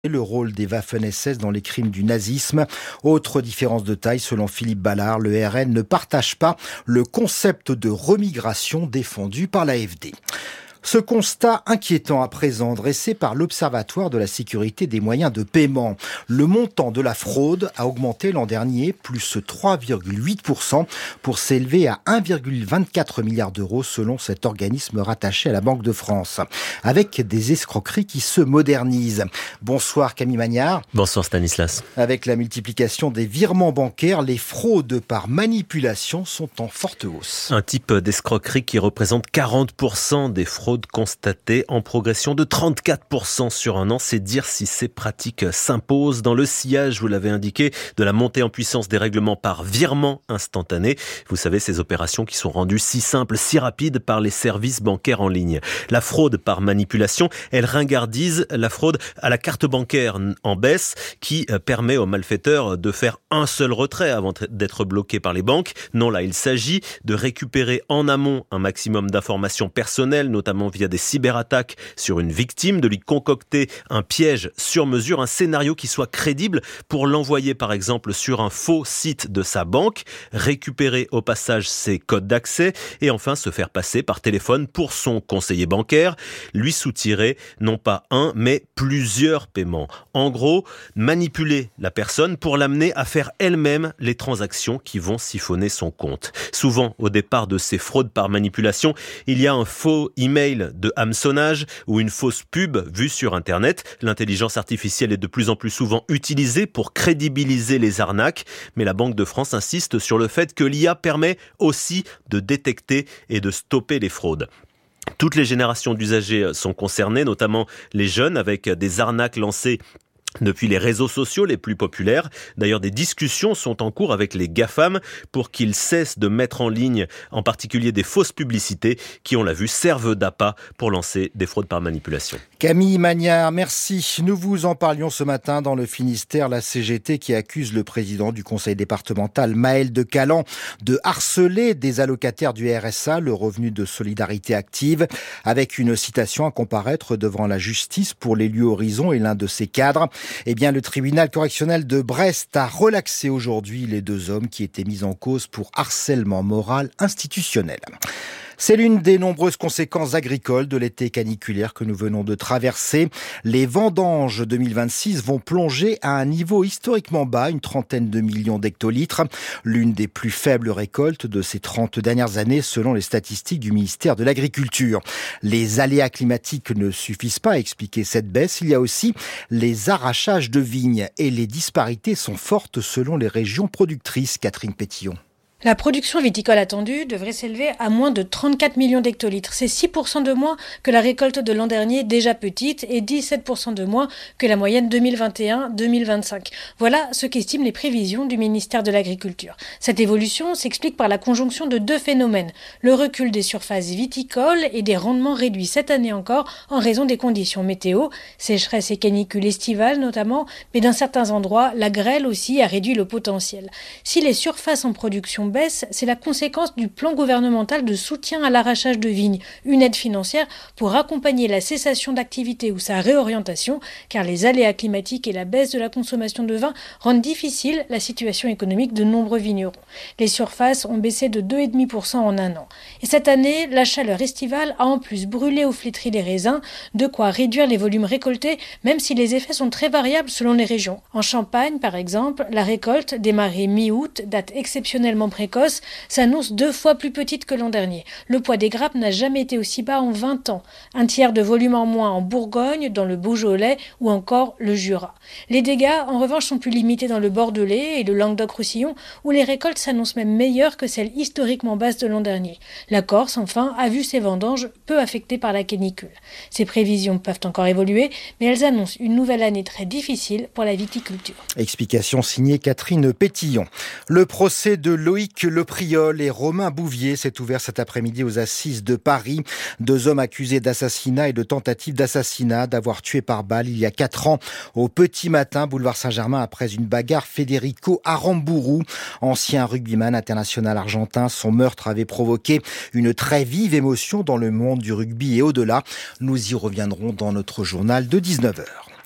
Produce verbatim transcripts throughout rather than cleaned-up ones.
le rôle des Waffen-S S dans les crimes du nazisme. Autre différence de taille, selon Philippe Ballard, le R N ne partage pas le concept de remigration défendu par l'A F D. Ce constat inquiétant à présent dressé par l'Observatoire de la sécurité des moyens de paiement. Le montant de la fraude a augmenté l'an dernier, plus trois virgule huit pour cent, pour s'élever à un virgule vingt-quatre milliard d'euros selon cet organisme rattaché à la Banque de France, avec des escroqueries qui se modernisent. Bonsoir Camille Magnard. Bonsoir Stanislas. Avec la multiplication des virements bancaires, les fraudes par manipulation sont en forte hausse. Un type d'escroquerie qui représente quarante pour cent des fraudes constatées, en progression de trente-quatre pour cent sur un an. C'est dire si ces pratiques s'imposent dans le sillage, vous l'avez indiqué, de la montée en puissance des règlements par virement instantané. Vous savez, ces opérations qui sont rendues si simples, si rapides par les services bancaires en ligne. La fraude par manipulation, elle ringardise la fraude à la carte bancaire en baisse qui permet aux malfaiteurs de faire un seul retrait avant d'être bloqués par les banques. Non, là, il s'agit de récupérer en amont un maximum d'informations personnelles, notamment via des cyberattaques sur une victime, de lui concocter un piège sur mesure, un scénario qui soit crédible pour l'envoyer par exemple sur un faux site de sa banque, récupérer au passage ses codes d'accès et enfin se faire passer par téléphone pour son conseiller bancaire, lui soutirer non pas un mais plusieurs paiements. En gros, manipuler la personne pour l'amener à faire elle-même les transactions qui vont siphonner son compte. Souvent, au départ de ces fraudes par manipulation, il y a un faux email de hameçonnage ou une fausse pub vue sur Internet. L'intelligence artificielle est de plus en plus souvent utilisée pour crédibiliser les arnaques, mais la Banque de France insiste sur le fait que l'I A permet aussi de détecter et de stopper les fraudes. Toutes les générations d'usagers sont concernées, notamment les jeunes, avec des arnaques lancées depuis les réseaux sociaux les plus populaires. D'ailleurs, des discussions sont en cours avec les GAFAM pour qu'ils cessent de mettre en ligne, en particulier des fausses publicités qui, on l'a vu, servent d'appât pour lancer des fraudes par manipulation. Camille Magnard, merci. Nous vous en parlions ce matin dans le Finistère, la C G T qui accuse le président du conseil départemental, Maël de Calan, de harceler des allocataires du R S A, le revenu de solidarité active, avec une citation à comparaître devant la justice pour l'élu Horizon et l'un de ses cadres. Eh bien, le tribunal correctionnel de Brest a relaxé aujourd'hui les deux hommes qui étaient mis en cause pour harcèlement moral institutionnel. C'est l'une des nombreuses conséquences agricoles de l'été caniculaire que nous venons de traverser. Les vendanges deux mille vingt-six vont plonger à un niveau historiquement bas, une trentaine de millions d'hectolitres, l'une des plus faibles récoltes de ces trente dernières années selon les statistiques du ministère de l'Agriculture. Les aléas climatiques ne suffisent pas à expliquer cette baisse. Il y a aussi les arrachages de vignes et les disparités sont fortes selon les régions productrices. Catherine Pétillon. La production viticole attendue devrait s'élever à moins de trente-quatre millions d'hectolitres. C'est six pour cent de moins que la récolte de l'an dernier, déjà petite, et dix-sept pour cent de moins que la moyenne deux mille vingt et un deux mille vingt-cinq. Voilà ce qu'estiment les prévisions du ministère de l'Agriculture. Cette évolution s'explique par la conjonction de deux phénomènes. Le recul des surfaces viticoles et des rendements réduits cette année encore en raison des conditions météo, sécheresse et canicule estivale notamment, mais dans certains endroits, la grêle aussi a réduit le potentiel. Si les surfaces en production baisse, c'est la conséquence du plan gouvernemental de soutien à l'arrachage de vignes, une aide financière pour accompagner la cessation d'activité ou sa réorientation, car les aléas climatiques et la baisse de la consommation de vin rendent difficile la situation économique de nombreux vignerons. Les surfaces ont baissé de deux virgule cinq pour cent en un an. Et cette année, la chaleur estivale a en plus brûlé ou flétri les raisins, de quoi réduire les volumes récoltés, même si les effets sont très variables selon les régions. En Champagne, par exemple, la récolte, démarrée mi-août, date exceptionnellement précoce, précoce s'annonce deux fois plus petite que l'an dernier. Le poids des grappes n'a jamais été aussi bas en vingt ans. Un tiers de volume en moins en Bourgogne, dans le Beaujolais ou encore le Jura. Les dégâts, en revanche, sont plus limités dans le Bordelais et le Languedoc-Roussillon, où les récoltes s'annoncent même meilleures que celles historiquement basses de l'an dernier. La Corse, enfin, a vu ses vendanges peu affectées par la canicule. Ces prévisions peuvent encore évoluer, mais elles annoncent une nouvelle année très difficile pour la viticulture. Explication signée Catherine Pétillon. Le procès de Loïc Lepriol et Romain Bouvier s'est ouvert cet après-midi aux assises de Paris. Deux hommes accusés d'assassinat et de tentative d'assassinat, d'avoir tué par balle il y a quatre ans au petit matin, boulevard Saint-Germain, après une bagarre. Federico Aramburu, ancien rugbyman international argentin, son meurtre avait provoqué une très vive émotion dans le monde du rugby et au-delà. Nous y reviendrons dans notre journal de dix-neuf heures.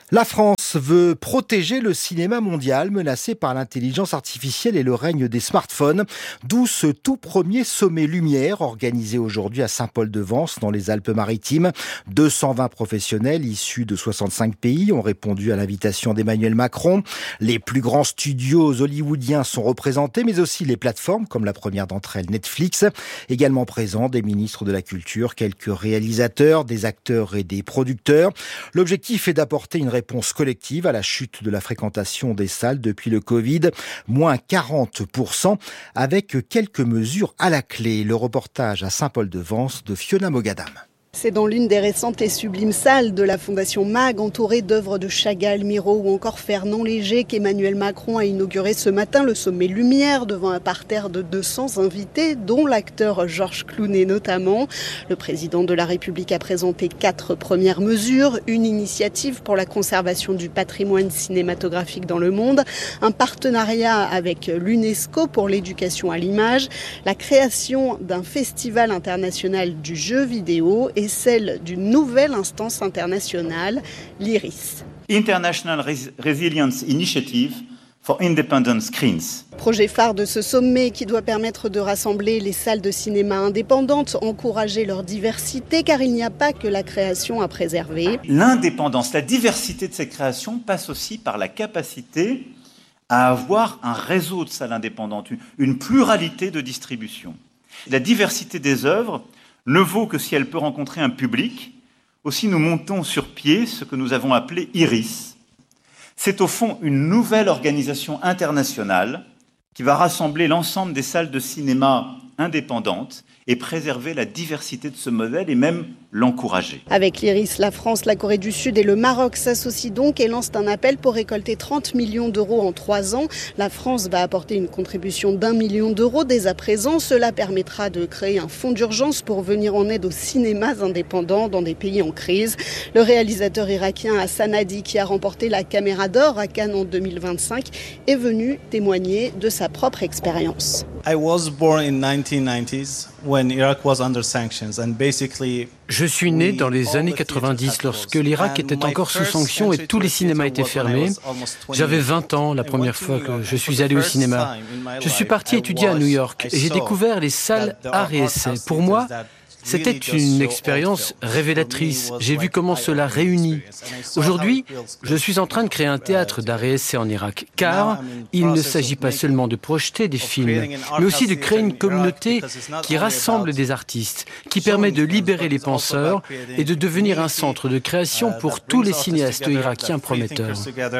La France veut protéger le cinéma mondial menacé par l'intelligence artificielle et le règne des smartphones, d'où ce tout premier sommet Lumière organisé aujourd'hui à Saint-Paul-de-Vence dans les Alpes-Maritimes. deux cent vingt professionnels issus de soixante-cinq pays ont répondu à l'invitation d'Emmanuel Macron. Les plus grands studios hollywoodiens sont représentés, mais aussi les plateformes comme la première d'entre elles, Netflix. Également présents des ministres de la Culture, quelques réalisateurs, des acteurs et des producteurs. L'objectif est d'apporter une réponse collective à la chute de la fréquentation des salles depuis le Covid, moins quarante pour cent, avec quelques mesures à la clé. Le reportage à Saint-Paul-de-Vence de Fiona Mogadam. C'est dans l'une des récentes et sublimes salles de la Fondation MAG, entourée d'œuvres de Chagall, Miro ou encore Fernand Léger, qu'Emmanuel Macron a inauguré ce matin le sommet Lumière devant un parterre de deux cents invités, dont l'acteur Georges Clooney notamment. Le président de la République a présenté quatre premières mesures, une initiative pour la conservation du patrimoine cinématographique dans le monde, un partenariat avec l'UNESCO pour l'éducation à l'image, la création d'un festival international du jeu vidéo et celle d'une nouvelle instance internationale, l'IRIS. International Resilience Initiative for Independent Screens. Projet phare de ce sommet qui doit permettre de rassembler les salles de cinéma indépendantes, encourager leur diversité, car il n'y a pas que la création à préserver. L'indépendance, la diversité de ces créations passe aussi par la capacité à avoir un réseau de salles indépendantes, une pluralité de distribution. La diversité des œuvres ne vaut que si elle peut rencontrer un public. Aussi, nous montons sur pied ce que nous avons appelé IRIS. C'est au fond une nouvelle organisation internationale qui va rassembler l'ensemble des salles de cinéma indépendantes et préserver la diversité de ce modèle et même l'encourager. Avec l'IRIS, la France, la Corée du Sud et le Maroc s'associent donc et lancent un appel pour récolter trente millions d'euros en trois ans. La France va apporter une contribution d'un million d'euros dès à présent. Cela permettra de créer un fonds d'urgence pour venir en aide aux cinémas indépendants dans des pays en crise. Le réalisateur irakien Hassan Hadi, qui a remporté la Caméra d'Or à Cannes en deux mille vingt-cinq, est venu témoigner de sa propre expérience. I was born in nineteen nineties when Iraq was under sanctions and basically Je suis né dans les années quatre-vingt-dix lorsque l'Irak était encore sous sanctions et tous les cinémas étaient fermés. J'avais vingt ans la première fois que je suis allé au cinéma. Je suis parti étudier à New York et j'ai découvert les salles art et essai. Pour moi, c'était une expérience révélatrice. J'ai vu comment cela réunit. Aujourd'hui, je suis en train de créer un théâtre d'art et essai en Irak, car il ne s'agit pas seulement de projeter des films, mais aussi de créer une communauté qui rassemble des artistes, qui permet de libérer les penseurs et de devenir un centre de création pour tous les cinéastes irakiens prometteurs.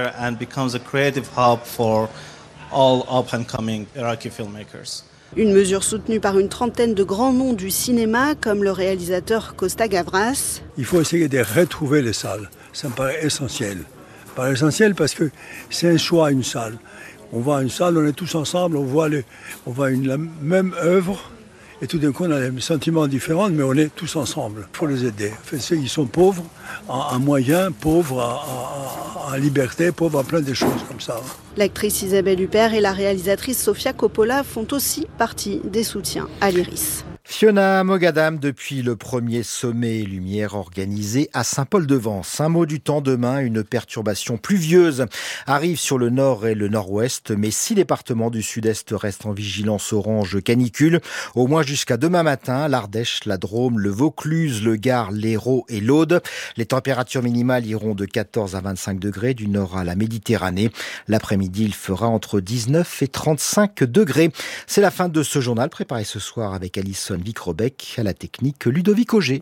Une mesure soutenue par une trentaine de grands noms du cinéma, comme le réalisateur Costa Gavras. Il faut essayer de retrouver les salles. Ça me paraît essentiel. Ça me paraît essentiel parce que c'est un choix, une salle. On va à une salle, on est tous ensemble, on voit, les, on voit une, la même œuvre. Et tout d'un coup, on a des sentiments différents, mais on est tous ensemble. Il faut les aider. Enfin, ceux qui sont pauvres, en moyens, pauvres en liberté, pauvres en plein de choses comme ça. L'actrice Isabelle Huppert et la réalisatrice Sofia Coppola font aussi partie des soutiens à l'IRIS. Fiona Mogadam depuis le premier sommet Lumière organisé à Saint-Paul-de-Vence. Un mot du temps demain, une perturbation pluvieuse arrive sur le nord et le nord-ouest, mais six départements du sud-est restent en vigilance orange canicule, au moins jusqu'à demain matin. L'Ardèche, la Drôme, le Vaucluse, le Gard, l'Hérault et l'Aude. Les températures minimales iront de quatorze à vingt-cinq degrés du nord à la Méditerranée. L'après-midi, il fera entre dix-neuf et trente-cinq degrés. C'est la fin de ce journal préparé ce soir avec Alison Vic-Robec, à la technique Ludovic Auger.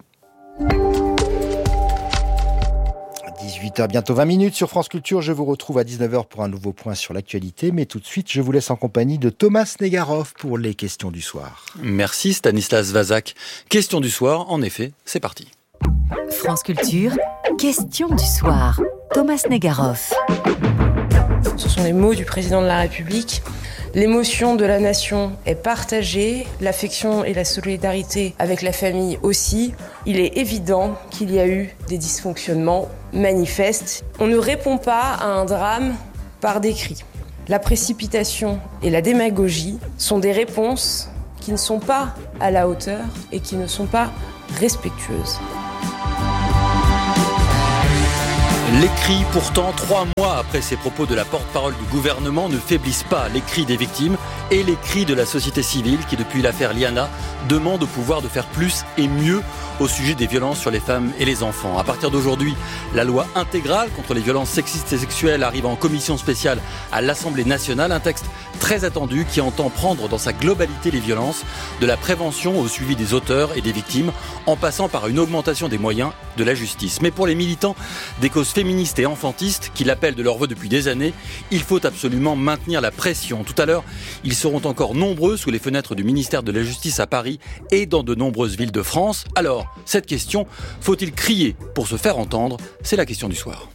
dix-huit heures, bientôt vingt minutes sur France Culture. Je vous retrouve à dix-neuf heures pour un nouveau point sur l'actualité. Mais tout de suite, je vous laisse en compagnie de Thomas Negaroff pour les questions du soir. Merci Stanislas Vazak. Question du soir, en effet, c'est parti. France Culture, question du soir. Thomas Negaroff. Ce sont les mots du président de la République. L'émotion de la nation est partagée, l'affection et la solidarité avec la famille aussi. Il est évident qu'il y a eu des dysfonctionnements manifestes. On ne répond pas à un drame par des cris. La précipitation et la démagogie sont des réponses qui ne sont pas à la hauteur et qui ne sont pas respectueuses. Les cris, pourtant, trois mois après ces propos de la porte-parole du gouvernement, ne faiblissent pas. Les cris des victimes et les cris de la société civile qui, depuis l'affaire Liana, demandent au pouvoir de faire plus et mieux au sujet des violences sur les femmes et les enfants. À partir d'aujourd'hui, la loi intégrale contre les violences sexistes et sexuelles arrive en commission spéciale à l'Assemblée nationale. Un texte très attendu qui entend prendre dans sa globalité les violences, de la prévention au suivi des auteurs et des victimes, en passant par une augmentation des moyens de la justice. Mais pour les militants des causes féministes et enfantistes, qui l'appellent de leur vœu depuis des années, il faut absolument maintenir la pression. Tout à l'heure, ils seront encore nombreux sous les fenêtres du ministère de la Justice à Paris et dans de nombreuses villes de France. Alors, cette question, faut-il crier pour se faire entendre ? C'est la question du soir.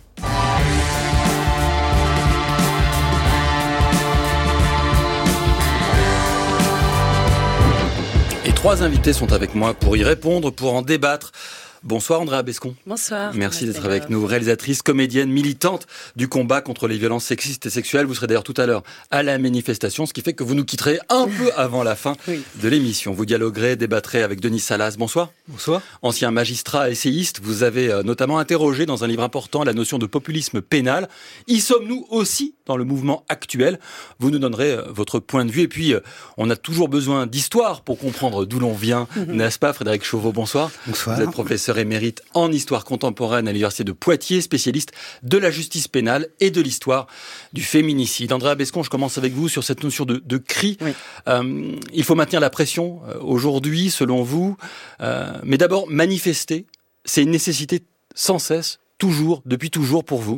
Et trois invités sont avec moi pour y répondre, pour en débattre. Bonsoir Andréa Bescon. Bonsoir. Merci d'être avec nous, réalisatrice, comédienne, militante du combat contre les violences sexistes et sexuelles. Vous serez d'ailleurs tout à l'heure à la manifestation, ce qui fait que vous nous quitterez un peu avant la fin oui. de l'émission. Vous dialoguerez, débattrez avec Denis Salas. Bonsoir. Bonsoir. Ancien magistrat, essayiste, vous avez notamment interrogé dans un livre important la notion de populisme pénal. Y sommes-nous aussi dans le mouvement actuel ? Vous nous donnerez votre point de vue. Et puis, on a toujours besoin d'histoire pour comprendre d'où l'on vient, mm-hmm. n'est-ce pas, Frédéric Chauveau ? Bonsoir. Bonsoir. Vous êtes professeur émérite en histoire contemporaine à l'université de Poitiers, spécialiste de la justice pénale et de l'histoire du féminicide. Andréa Bescon, je commence avec vous sur cette notion de, de cri. Oui. Euh, il faut maintenir la pression euh, aujourd'hui, selon vous. Euh, mais d'abord, manifester, c'est une nécessité sans cesse, toujours, depuis toujours pour vous ?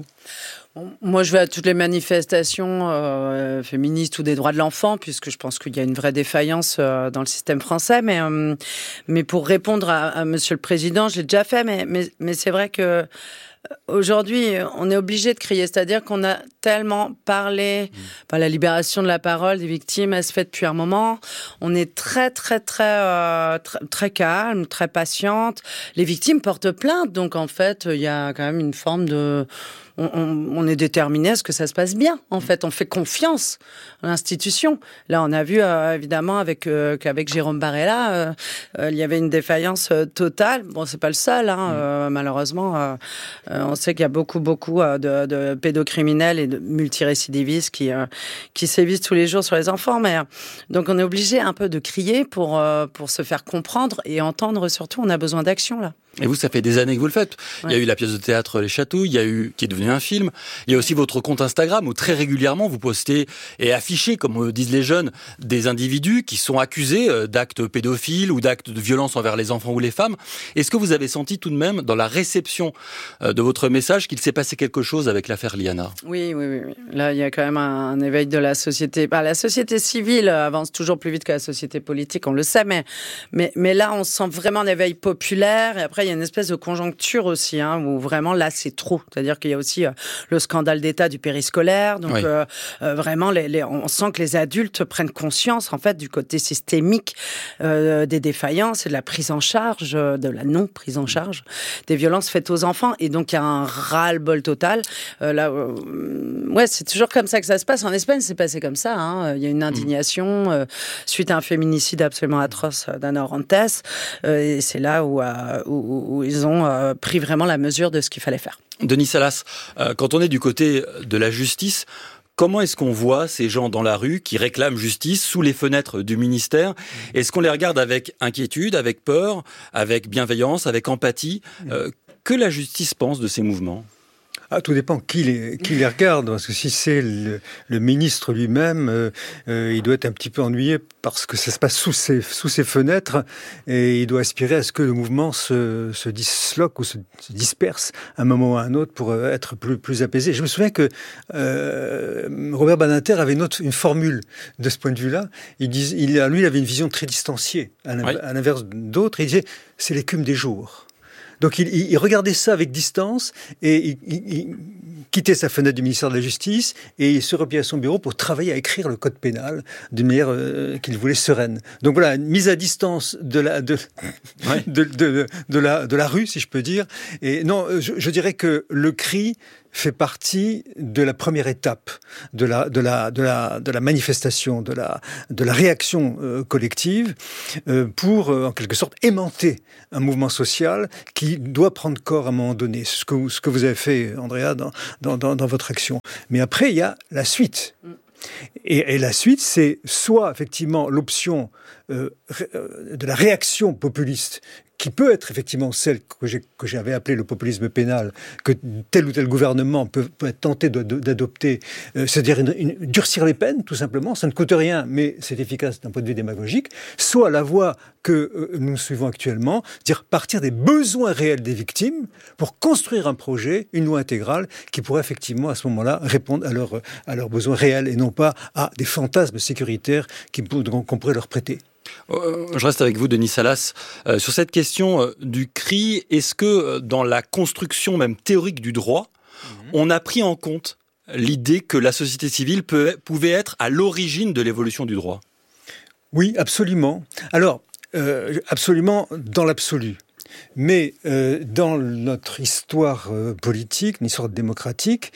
Moi, je vais à toutes les manifestations euh, féministes ou des droits de l'enfant, puisque je pense qu'il y a une vraie défaillance euh, dans le système français. Mais, euh, mais pour répondre à, à Monsieur le Président, je l'ai déjà fait, mais, mais, mais c'est vrai que aujourd'hui, on est obligé de crier, c'est-à-dire qu'on a tellement parlé, mmh. bah, la libération de la parole des victimes, elle se fait depuis un moment. On est très, très, très, euh, très, très calme, très patiente. Les victimes portent plainte, donc en fait, il y a quand même une forme de... On, on, on est déterminé à ce que ça se passe bien. En fait, on fait confiance à l'institution. Là, on a vu euh, évidemment avec euh, qu'avec Jérôme Barella, euh, euh, il y avait une défaillance euh, totale. Bon, c'est pas le seul, hein, euh, malheureusement. Euh, euh, on sait qu'il y a beaucoup, beaucoup euh, de, de pédocriminels et de multirécidivistes qui euh, qui sévissent tous les jours sur les enfants. Mais euh, donc, on est obligé un peu de crier pour euh, pour se faire comprendre et entendre. Surtout, on a besoin d'action là. Et vous, ça fait des années que vous le faites. Ouais. Il y a eu la pièce de théâtre Les Chatouilles, il y a eu, qui est devenu un film. Il y a aussi votre compte Instagram où très régulièrement vous postez et affichez, comme disent les jeunes, des individus qui sont accusés d'actes pédophiles ou d'actes de violence envers les enfants ou les femmes. Est-ce que vous avez senti tout de même, dans la réception de votre message, qu'il s'est passé quelque chose avec l'affaire Liana ? Oui, oui, oui. Là, il y a quand même un, un éveil de la société. Bah, la société civile avance toujours plus vite que la société politique, on le sait, mais, mais, mais là, on sent vraiment un éveil populaire. Et après, il y a une espèce de conjoncture aussi, hein, où vraiment là c'est trop. C'est-à-dire qu'il y a aussi euh, le scandale d'État du périscolaire. Donc oui. euh, euh, vraiment, les, les, on sent que les adultes prennent conscience en fait du côté systémique euh, des défaillances et de la prise en charge, de la non prise en charge des violences faites aux enfants. Et donc il y a un ras-le-bol total. Euh, là, euh, ouais, c'est toujours comme ça que ça se passe. En Espagne, c'est passé comme ça. Hein. Il y a une indignation euh, suite à un féminicide absolument atroce d'Ana Orantes. Euh, et c'est là où, euh, où où ils ont euh, pris vraiment la mesure de ce qu'il fallait faire. Denis Salas, euh, quand on est du côté de la justice, comment est-ce qu'on voit ces gens dans la rue qui réclament justice sous les fenêtres du ministère ? Est-ce qu'on les regarde avec inquiétude, avec peur, avec bienveillance, avec empathie ? euh, Que la justice pense de ces mouvements ? Ah, tout dépend qui les, qui les regarde, parce que si c'est le, le ministre lui-même, euh, euh, il doit être un petit peu ennuyé parce que ça se passe sous ses, sous ses fenêtres et il doit aspirer à ce que le mouvement se, se disloque ou se, se disperse à un moment ou à un autre pour être plus, plus apaisé. Je me souviens que euh, Robert Badinter avait une, autre, une formule de ce point de vue-là. Il disait, il, lui, il avait une vision très distanciée, à l'inverse oui. d'autres. Il disait, c'est l'écume des jours. Donc il, il regardait ça avec distance et il, il, il quittait sa fenêtre du ministère de la Justice et il se repliait à son bureau pour travailler à écrire le code pénal d'une manière euh, qu'il voulait sereine. Donc voilà, une mise à distance de la, de, ouais. de, de, de, de, la, de la rue, si je peux dire. Et non, je, je dirais que le cri, fait partie de la première étape de la, de la, de la, de la manifestation, de la, de la réaction euh, collective euh, pour, euh, en quelque sorte, aimanter un mouvement social qui doit prendre corps à un moment donné. C'est ce que, ce que vous avez fait, Andrea, dans, dans, dans, dans votre action. Mais après, il y a la suite. Et, et la suite, c'est soit effectivement l'option euh, de la réaction populiste, qui peut être effectivement celle que, j'ai, que j'avais appelée le populisme pénal, que tel ou tel gouvernement peut, peut être tenté de, de, d'adopter, euh, c'est-à-dire une, une, durcir les peines, tout simplement, ça ne coûte rien, mais c'est efficace d'un point de vue démagogique, soit la voie que euh, nous suivons actuellement, c'est-à-dire partir des besoins réels des victimes pour construire un projet, une loi intégrale, qui pourrait effectivement à ce moment-là répondre à, leur, à leurs besoins réels et non pas à des fantasmes sécuritaires qui, qu'on pourrait leur prêter. Je reste avec vous, Denis Salas. Euh, sur cette question euh, du cri, est-ce que euh, dans la construction même théorique du droit, mmh. on a pris en compte l'idée que la société civile peut, pouvait être à l'origine de l'évolution du droit ? Oui, absolument. Alors, euh, absolument dans l'absolu. Mais euh, dans notre histoire euh, politique, une histoire démocratique,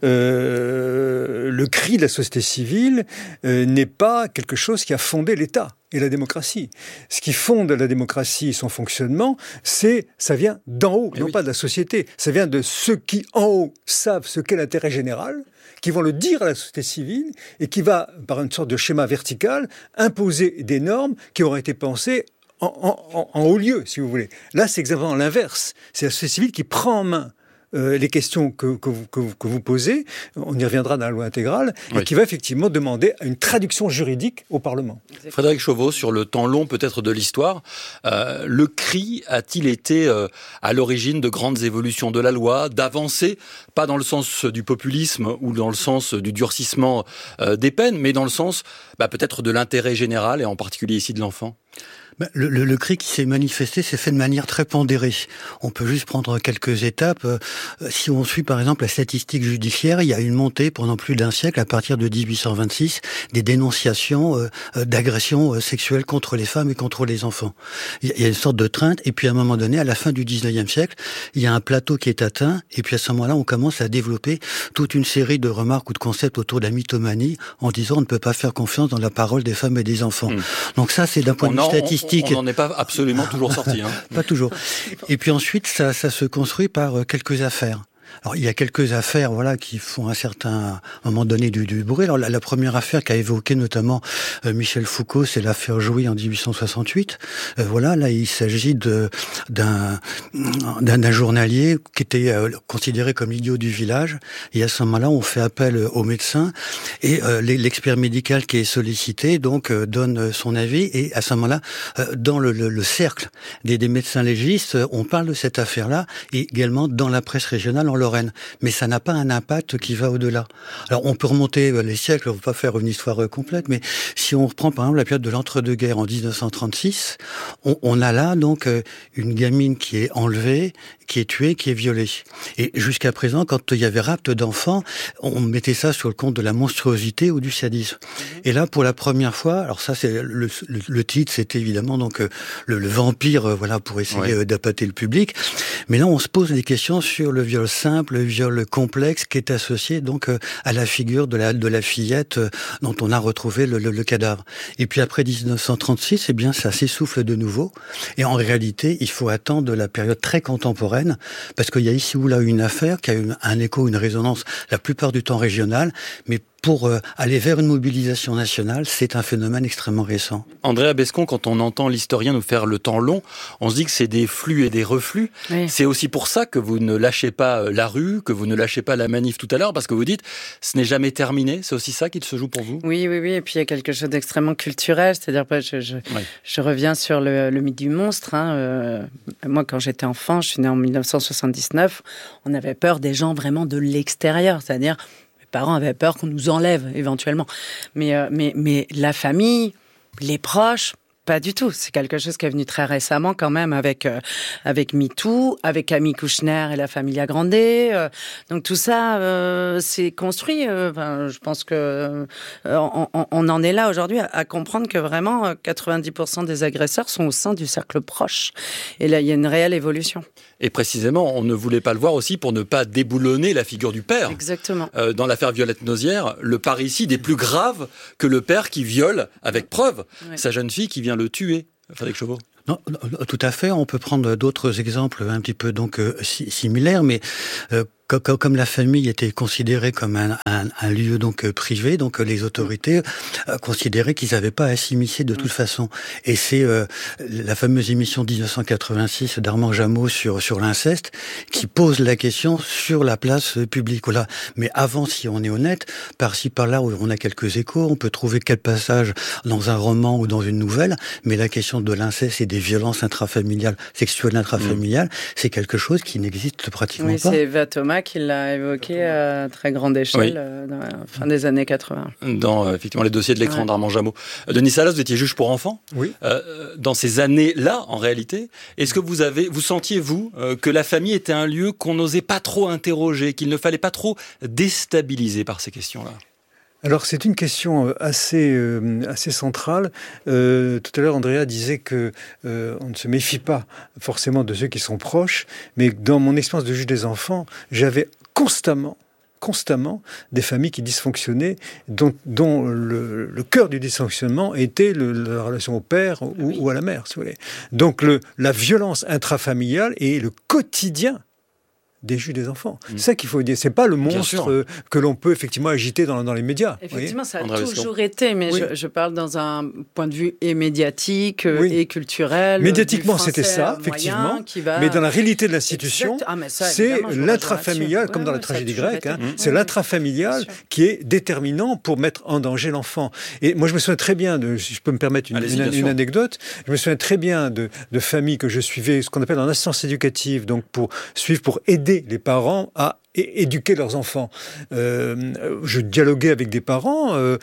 euh, le cri de la société civile euh, n'est pas quelque chose qui a fondé l'État et la démocratie. Ce qui fonde la démocratie et son fonctionnement, c'est, ça vient d'en haut, et non oui. pas de la société. Ça vient de ceux qui, en haut, savent ce qu'est l'intérêt général, qui vont le dire à la société civile et qui va, par une sorte de schéma vertical, imposer des normes qui auraient été pensées En, en, en haut lieu, si vous voulez. Là, c'est exactement l'inverse. C'est la société civile qui prend en main euh, les questions que, que, vous, que, vous, que vous posez, on y reviendra dans la loi intégrale, oui. et qui va effectivement demander une traduction juridique au Parlement. Frédéric Chauveau, sur le temps long peut-être de l'histoire, euh, le cri a-t-il été euh, à l'origine de grandes évolutions de la loi, d'avancées, pas dans le sens du populisme ou dans le sens du durcissement euh, des peines, mais dans le sens bah, peut-être de l'intérêt général, et en particulier ici de l'enfant ? Ben, le, le, le cri qui s'est manifesté s'est fait de manière très pondérée. On peut juste prendre quelques étapes. Euh, si on suit par exemple la statistique judiciaire, il y a une montée pendant plus d'un siècle, à partir de dix-huit cent vingt-six, des dénonciations euh, d'agressions euh, sexuelles contre les femmes et contre les enfants. Il y a une sorte de trainte, et puis à un moment donné, à la fin du dix-neuvième siècle, il y a un plateau qui est atteint, et puis à ce moment-là, on commence à développer toute une série de remarques ou de concepts autour de la mythomanie, en disant on ne peut pas faire confiance dans la parole des femmes et des enfants. Mmh. Donc ça, c'est d'un point de vue statistique. On n'en est pas absolument toujours sorti. Hein. Pas toujours. Et puis ensuite, ça, ça se construit par quelques affaires. Alors, il y a quelques affaires, voilà, qui font un certain un moment donné du, du bruit. Alors, la, la première affaire qu'a évoquée notamment euh, Michel Foucault, c'est l'affaire Jouy en dix-huit cent soixante-huit. Euh, voilà, là, il s'agit de d'un d'un, d'un journalier qui était euh, considéré comme l'idiot du village. Et à ce moment-là, on fait appel au médecin et euh, l'expert médical qui est sollicité donc euh, donne son avis. Et à ce moment-là, euh, dans le, le, le cercle des, des médecins légistes, on parle de cette affaire-là et également dans la presse régionale en Lorraine. Mais ça n'a pas un impact qui va au-delà. Alors, on peut remonter les siècles, on ne va pas faire une histoire complète, mais si on reprend par exemple la période de l'entre-deux-guerres en dix-neuf cent trente-six, on, on a là donc une gamine qui est enlevée, qui est tuée, qui est violée. Et jusqu'à présent, quand il y avait rapt d'enfants, on mettait ça sur le compte de la monstruosité ou du sadisme. Mmh. Et là, pour la première fois, alors ça, c'est le, le, le titre, c'était évidemment donc le, le vampire, voilà, pour essayer ouais. d'appâter le public. Mais là, on se pose des questions sur le viol simple, le viol complexe, qui est associé donc à la figure de la de la fillette dont on a retrouvé le, le, le cadavre. Et puis après dix-neuf cent trente-six, eh bien, ça s'essouffle de nouveau. Et en réalité, il faut attendre la période très contemporaine, parce qu'il y a ici ou là une affaire qui a eu un écho, une résonance, la plupart du temps régionale, mais pour euh, aller vers une mobilisation nationale, c'est un phénomène extrêmement récent. Andrea Bescon, quand on entend l'historien nous faire le temps long, on se dit que c'est des flux et des reflux. Oui. C'est aussi pour ça que vous ne lâchez pas la rue, que vous ne lâchez pas la manif tout à l'heure, parce que vous dites, ce n'est jamais terminé. C'est aussi ça qu'il se joue pour vous ? Oui, oui, oui. Et puis il y a quelque chose d'extrêmement culturel. C'est-à-dire, je, je, oui. je reviens sur le, le mythe du monstre. Hein. Euh, moi, quand j'étais enfant, je suis née en dix-neuf cent soixante-dix-neuf, on avait peur des gens vraiment de l'extérieur. C'est-à-dire, mes parents avaient peur qu'on nous enlève éventuellement. Mais, euh, mais, mais la famille, les proches, pas du tout. C'est quelque chose qui est venu très récemment quand même avec euh, avec MeToo, avec Amy Kouchner et la Familia Grande. Euh, donc tout ça, euh, c'est construit. Euh, enfin, je pense que euh, on, on en est là aujourd'hui à, à comprendre que vraiment quatre-vingt-dix pour cent des agresseurs sont au sein du cercle proche. Et là, il y a une réelle évolution. Et précisément, on ne voulait pas le voir aussi pour ne pas déboulonner la figure du père. Exactement. Euh, dans l'affaire Violette Nozière, le parricide est plus grave que le père qui viole, avec preuve, oui. sa jeune fille qui vient le tuer. Frédéric Chauveau. Non, non, tout à fait. On peut prendre d'autres exemples un petit peu donc euh, si, similaires, mais euh, comme, comme la famille était considérée comme un, un, un lieu donc privé, donc les autorités euh, considéraient qu'ils n'avaient pas à s'immiscer de toute façon. Et c'est euh, la fameuse émission dix-neuf cent quatre-vingt-six d'Armand Jameau sur sur l'inceste qui pose la question sur la place publique. Voilà. Mais avant, si on est honnête, par-ci par-là où on a quelques échos, on peut trouver quel passage dans un roman ou dans une nouvelle, mais la question de l'inceste et des violences intrafamiliales, sexuelles intrafamiliales, mmh. c'est quelque chose qui n'existe pratiquement oui, pas. Oui, c'est Eva Thomas qui l'a évoqué à très grande échelle oui. euh, dans la fin des années quatre-vingts. Dans euh, effectivement les dossiers de l'écran ouais. d'Armand Jameau. Euh, Denis Salas, vous étiez juge pour enfants. Oui. Euh, dans ces années-là, en réalité, est-ce que vous avez, vous sentiez vous euh, que la famille était un lieu qu'on n'osait pas trop interroger, qu'il ne fallait pas trop déstabiliser par ces questions-là? Alors c'est une question assez euh, assez centrale. Euh, tout à l'heure, Andrea disait que euh, on ne se méfie pas forcément de ceux qui sont proches, mais dans mon expérience de juge des enfants, j'avais constamment constamment des familles qui dysfonctionnaient, dont, dont le, le cœur du dysfonctionnement était le, la relation au père ou, oui. ou à la mère, si vous voulez. Donc le, la violence intrafamiliale est le quotidien des juges des enfants. Mmh. C'est ça qu'il faut dire. C'est pas le monstre euh, que l'on peut effectivement agiter dans, dans les médias. Effectivement, ça a André toujours été, mais oui. je, je parle dans un point de vue et médiatique oui. et culturel. Médiatiquement, c'était ça, effectivement. Va... Mais dans la réalité de l'institution, ah, ça, c'est l'intrafamilial, comme ouais, dans la ouais, tragédie grecque, hein, mmh. c'est ouais, l'intrafamilial qui est déterminant pour mettre en danger l'enfant. Et moi, je me souviens très bien, de, si je peux me permettre une, une, une anecdote, je me souviens très bien de, de familles que je suivais, ce qu'on appelle en assistance éducative, donc pour suivre, pour aider les parents à é- éduquer leurs enfants. Euh, je dialoguais avec des parents, euh,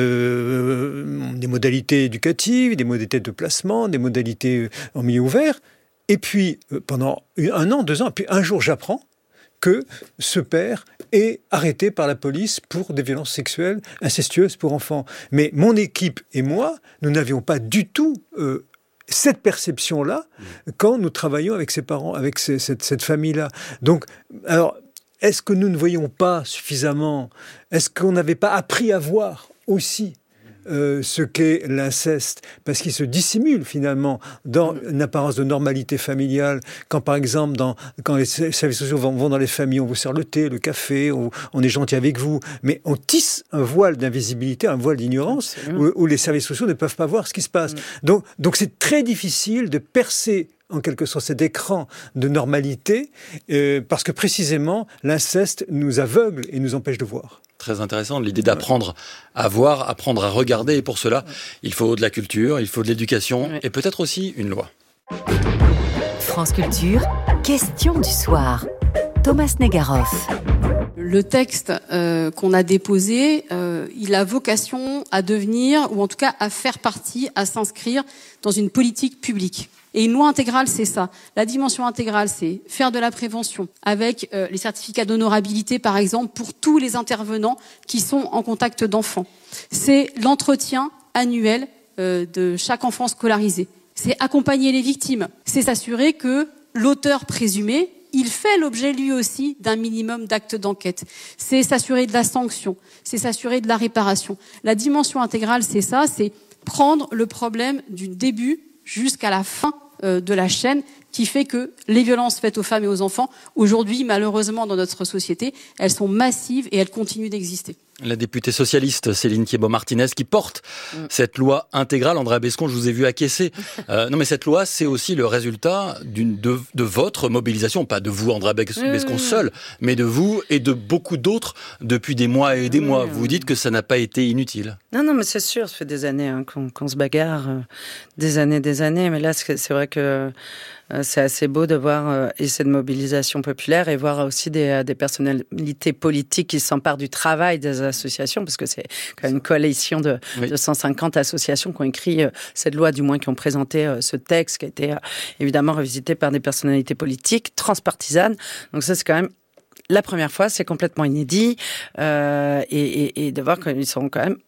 euh, des modalités éducatives, des modalités de placement, des modalités en milieu ouvert. Et puis, euh, pendant un an, deux ans, puis un jour, j'apprends que ce père est arrêté par la police pour des violences sexuelles incestueuses pour enfants. Mais mon équipe et moi, nous n'avions pas du tout... Euh, cette perception-là, quand nous travaillons avec ses parents, avec ces, cette, cette famille-là. Donc, alors, est-ce que nous ne voyons pas suffisamment, est-ce qu'on n'avait pas appris à voir aussi euh, ce qu'est l'inceste, parce qu'il se dissimule finalement dans une apparence de normalité familiale. Quand par exemple, dans, quand les services sociaux vont, vont dans les familles, on vous sert le thé, le café, on, on est gentil avec vous, mais on tisse un voile d'invisibilité, un voile d'ignorance, où, où les services sociaux ne peuvent pas voir ce qui se passe. Mmh. Donc, donc c'est très difficile de percer en quelque sorte cet écran de normalité, euh, parce que précisément l'inceste nous aveugle et nous empêche de voir. Très intéressant, l'idée d'apprendre à voir, apprendre à regarder, et pour cela, il faut de la culture, il faut de l'éducation, et peut-être aussi une loi. France Culture, question du soir. Thomas Negaroff. Le texte euh, qu'on a déposé, euh, il a vocation à devenir, ou en tout cas à faire partie, à s'inscrire dans une politique publique. Et une loi intégrale, c'est ça. La dimension intégrale, c'est faire de la prévention avec euh, les certificats d'honorabilité, par exemple, pour tous les intervenants qui sont en contact d'enfants. C'est l'entretien annuel euh, de chaque enfant scolarisé. C'est accompagner les victimes. C'est s'assurer que l'auteur présumé, il fait l'objet lui aussi d'un minimum d'actes d'enquête. C'est s'assurer de la sanction. C'est s'assurer de la réparation. La dimension intégrale, c'est ça. C'est prendre le problème du début jusqu'à la fin euh, de la chaîne, qui fait que les violences faites aux femmes et aux enfants, aujourd'hui, malheureusement, dans notre société, elles sont massives et elles continuent d'exister. La députée socialiste Céline Thiébaut-Martinez qui porte mmh. cette loi intégrale. Andrea Bescon, je vous ai vu acquiescer. Euh, non, mais cette loi, c'est aussi le résultat d'une, de, de votre mobilisation, pas de vous, Andrea Bescon, mmh. seul, mais de vous et de beaucoup d'autres depuis des mois et des mmh. mois. Vous dites que ça n'a pas été inutile. Non, non, mais c'est sûr, ça fait des années hein, qu'on, qu'on se bagarre, euh, des années, des années. Mais là, c'est, c'est vrai que euh, c'est assez beau de voir euh, et cette mobilisation populaire et voir aussi des, euh, des personnalités politiques qui s'emparent du travail des associations, parce que c'est quand même une coalition de, oui. de cent cinquante associations qui ont écrit euh, cette loi, du moins qui ont présenté euh, ce texte, qui a été euh, évidemment revisité par des personnalités politiques transpartisanes. Donc ça, c'est quand même la première fois, c'est complètement inédit, euh, et, et, et de voir qu'ils sont quand même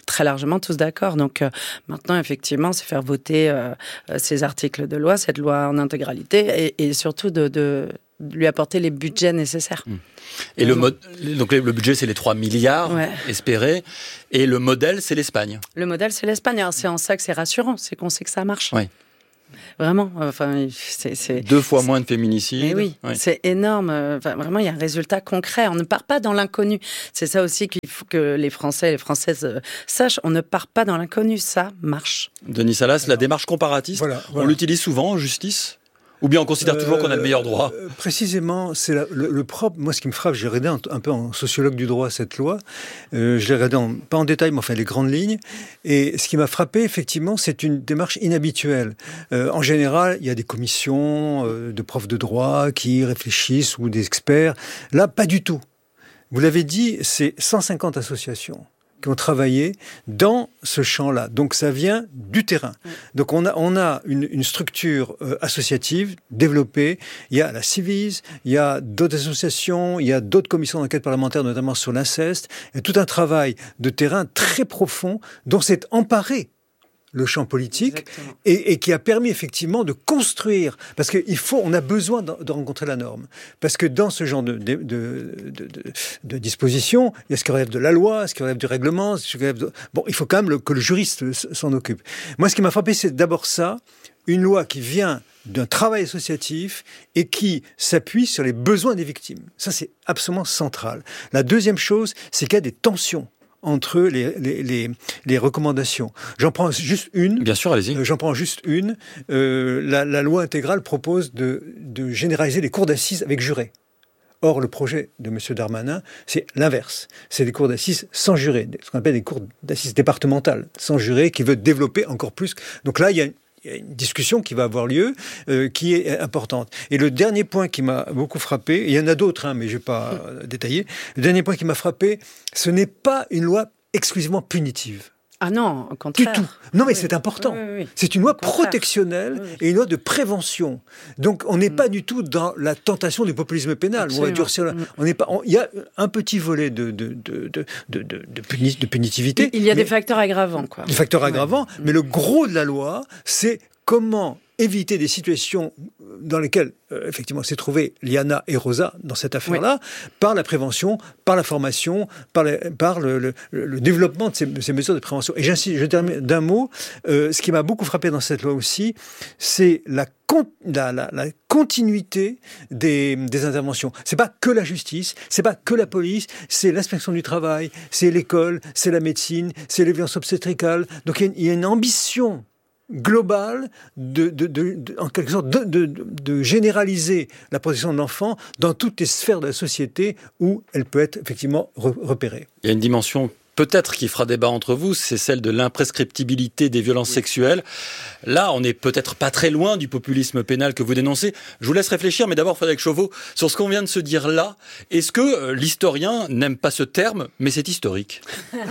très largement tous d'accord. Donc euh, maintenant, effectivement, c'est faire voter euh, ces articles de loi, cette loi en intégralité, et, et surtout de, de, de lui apporter les budgets nécessaires. Mmh. Et le, mod... donc le budget, c'est les trois milliards ouais. espérés, et le modèle, c'est l'Espagne. Le modèle, c'est l'Espagne. Alors, c'est en ça que c'est rassurant, c'est qu'on sait que ça marche. Oui. Vraiment, enfin, c'est, c'est deux fois c'est, moins de féminicides. Mais oui, oui, c'est énorme. Enfin, vraiment, il y a un résultat concret. On ne part pas dans l'inconnu. C'est ça aussi qu'il faut que les Français et les Françaises sachent. On ne part pas dans l'inconnu. Ça marche. Denis Salas, la démarche comparatiste, voilà, voilà. on l'utilise souvent en justice ? Ou bien on considère toujours euh, qu'on a le meilleur droit ? euh, Précisément, c'est la, le, le propre. Moi, ce qui me frappe, j'ai regardé un, un peu en sociologue du droit cette loi. Euh, je l'ai regardé en, pas en détail, mais enfin les grandes lignes. Et ce qui m'a frappé, effectivement, c'est une démarche inhabituelle. Euh, en général, il y a des commissions euh, de profs de droit qui réfléchissent ou des experts. Là, pas du tout. Vous l'avez dit, c'est cent cinquante associations qui ont travaillé dans ce champ-là. Donc ça vient du terrain. Donc on a, on a une, une structure euh, associative développée. Il y a la Civise, il y a d'autres associations, il y a d'autres commissions d'enquête parlementaire, notamment sur l'inceste, et tout un travail de terrain très profond dont s'est emparé le champ politique et, et qui a permis effectivement de construire, parce qu'il faut, on a besoin de, de rencontrer la norme, parce que dans ce genre de, de, de, de, de, de dispositions, il y a ce qui relève de la loi, ce qui relève du règlement, ce qui relève de... bon, il faut quand même le, que le juriste s'en occupe. Moi, ce qui m'a frappé, c'est d'abord ça, une loi qui vient d'un travail associatif et qui s'appuie sur les besoins des victimes. Ça, c'est absolument central. La deuxième chose, c'est qu'il y a des tensions entre les, les, les, les recommandations. J'en prends juste une. Bien sûr, allez-y. Euh, j'en prends juste une. Euh, la, la loi intégrale propose de, de généraliser les cours d'assises avec jurés. Or, le projet de M. Darmanin, c'est l'inverse. C'est des cours d'assises sans jurés, ce qu'on appelle des cours d'assises départementales sans jurés, qui veut développer encore plus. Donc là, il y a une Il y a une discussion qui va avoir lieu, euh, qui est importante. Et le dernier point qui m'a beaucoup frappé, il y en a d'autres, hein, mais je ne vais pas euh, détailler, le dernier point qui m'a frappé, ce n'est pas une loi exclusivement punitive. Ah non, au contraire. Du tout. Non, mais oui. c'est important. Oui, oui, oui. C'est une loi protectionnelle oui, oui. et une loi de prévention. Donc, on n'est mm. pas du tout dans la tentation du populisme pénal. On va durcir la... mm. on n'est pas. On... Il y a un petit volet de de de de de, de, de, puni... de punitivité. Il y a des facteurs aggravants, quoi. Des facteurs aggravants, ouais. mais le gros de la loi, c'est comment éviter des situations dans lesquelles, euh, effectivement, s'est trouvé Liana et Rosa dans cette affaire-là, oui. par la prévention, par la formation, par, les, par le, le, le développement de ces, ces mesures de prévention. Et j'insiste, je termine d'un mot, euh, ce qui m'a beaucoup frappé dans cette loi aussi, c'est la, con, la, la, la continuité des, des interventions. C'est pas que la justice, c'est pas que la police, c'est l'inspection du travail, c'est l'école, c'est la médecine, c'est les violences obstétricales. Donc il y, y a une ambition globale, de, de, de, de, en quelque sorte, de, de, de généraliser la protection de l'enfant dans toutes les sphères de la société où elle peut être effectivement repérée. Il y a une dimension peut-être qui fera débat entre vous, c'est celle de l'imprescriptibilité des violences oui. sexuelles. Là, on n'est peut-être pas très loin du populisme pénal que vous dénoncez. Je vous laisse réfléchir, mais d'abord, Frédéric Chauveau, sur ce qu'on vient de se dire là, est-ce que euh, l'historien n'aime pas ce terme, mais c'est historique?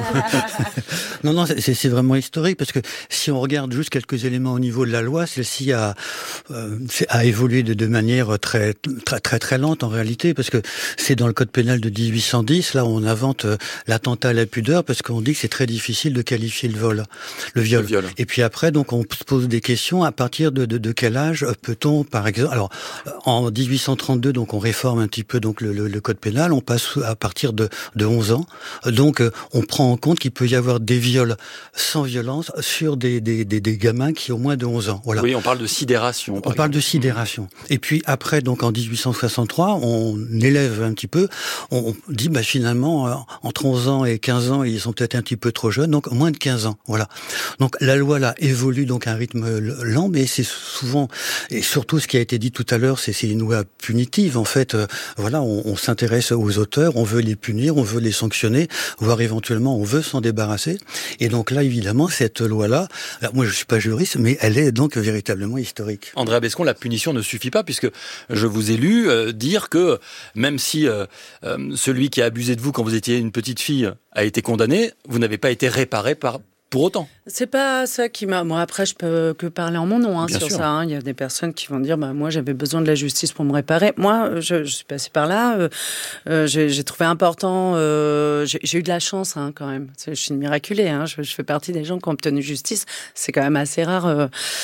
Non, non, c'est, c'est vraiment historique, parce que si on regarde juste quelques éléments au niveau de la loi, celle-ci a, euh, a évolué de, de manière très, très, très, très lente en réalité, parce que c'est dans le code pénal de dix-huit cent dix, là, on invente euh, l'attentat à la pudeur, parce qu'on dit que c'est très difficile de qualifier le vol, le viol. Le viol. Et puis après, donc, on se pose des questions à partir de, de, de quel âge peut-on, par exemple, alors, en dix-huit cent trente-deux, donc, on réforme un petit peu, donc, le, le, le code pénal, on passe à partir de, de onze ans. Donc, on prend en compte qu'il peut y avoir des viols sans violence sur des, des, des, des gamins qui ont moins de onze ans. Voilà. Oui, on parle de sidération. On exemple. parle de sidération. Et puis après, donc, en dix-huit cent soixante-trois, on élève un petit peu, on dit, bah, finalement, entre onze ans et quinze ans, ils sont peut-être un petit peu trop jeunes, donc moins de quinze ans, voilà. Donc la loi là évolue donc à un rythme lent, mais c'est souvent, et surtout ce qui a été dit tout à l'heure, c'est, c'est une loi punitive, en fait, euh, voilà, on, on s'intéresse aux auteurs, on veut les punir, on veut les sanctionner, voire éventuellement on veut s'en débarrasser, et donc là évidemment cette loi-là, là, moi je suis pas juriste, mais elle est donc véritablement historique. Andréa Bescon, la punition ne suffit pas, puisque je vous ai lu euh, dire que même si euh, euh, celui qui a abusé de vous quand vous étiez une petite fille a été condamné, vous n'avez pas été réparé par pour autant. C'est pas ça qui m'a... Moi, après, je peux que parler en mon nom hein, sur sûr. ça. Hein. Il y a des personnes qui vont dire bah, « moi, j'avais besoin de la justice pour me réparer ». Moi, je, je suis passée par là. Euh, euh, j'ai, j'ai trouvé important... Euh, j'ai, j'ai eu de la chance, hein, quand même. Je suis une miraculée. Hein. Je, je fais partie des gens qui ont obtenu justice. C'est quand même assez rare. Euh,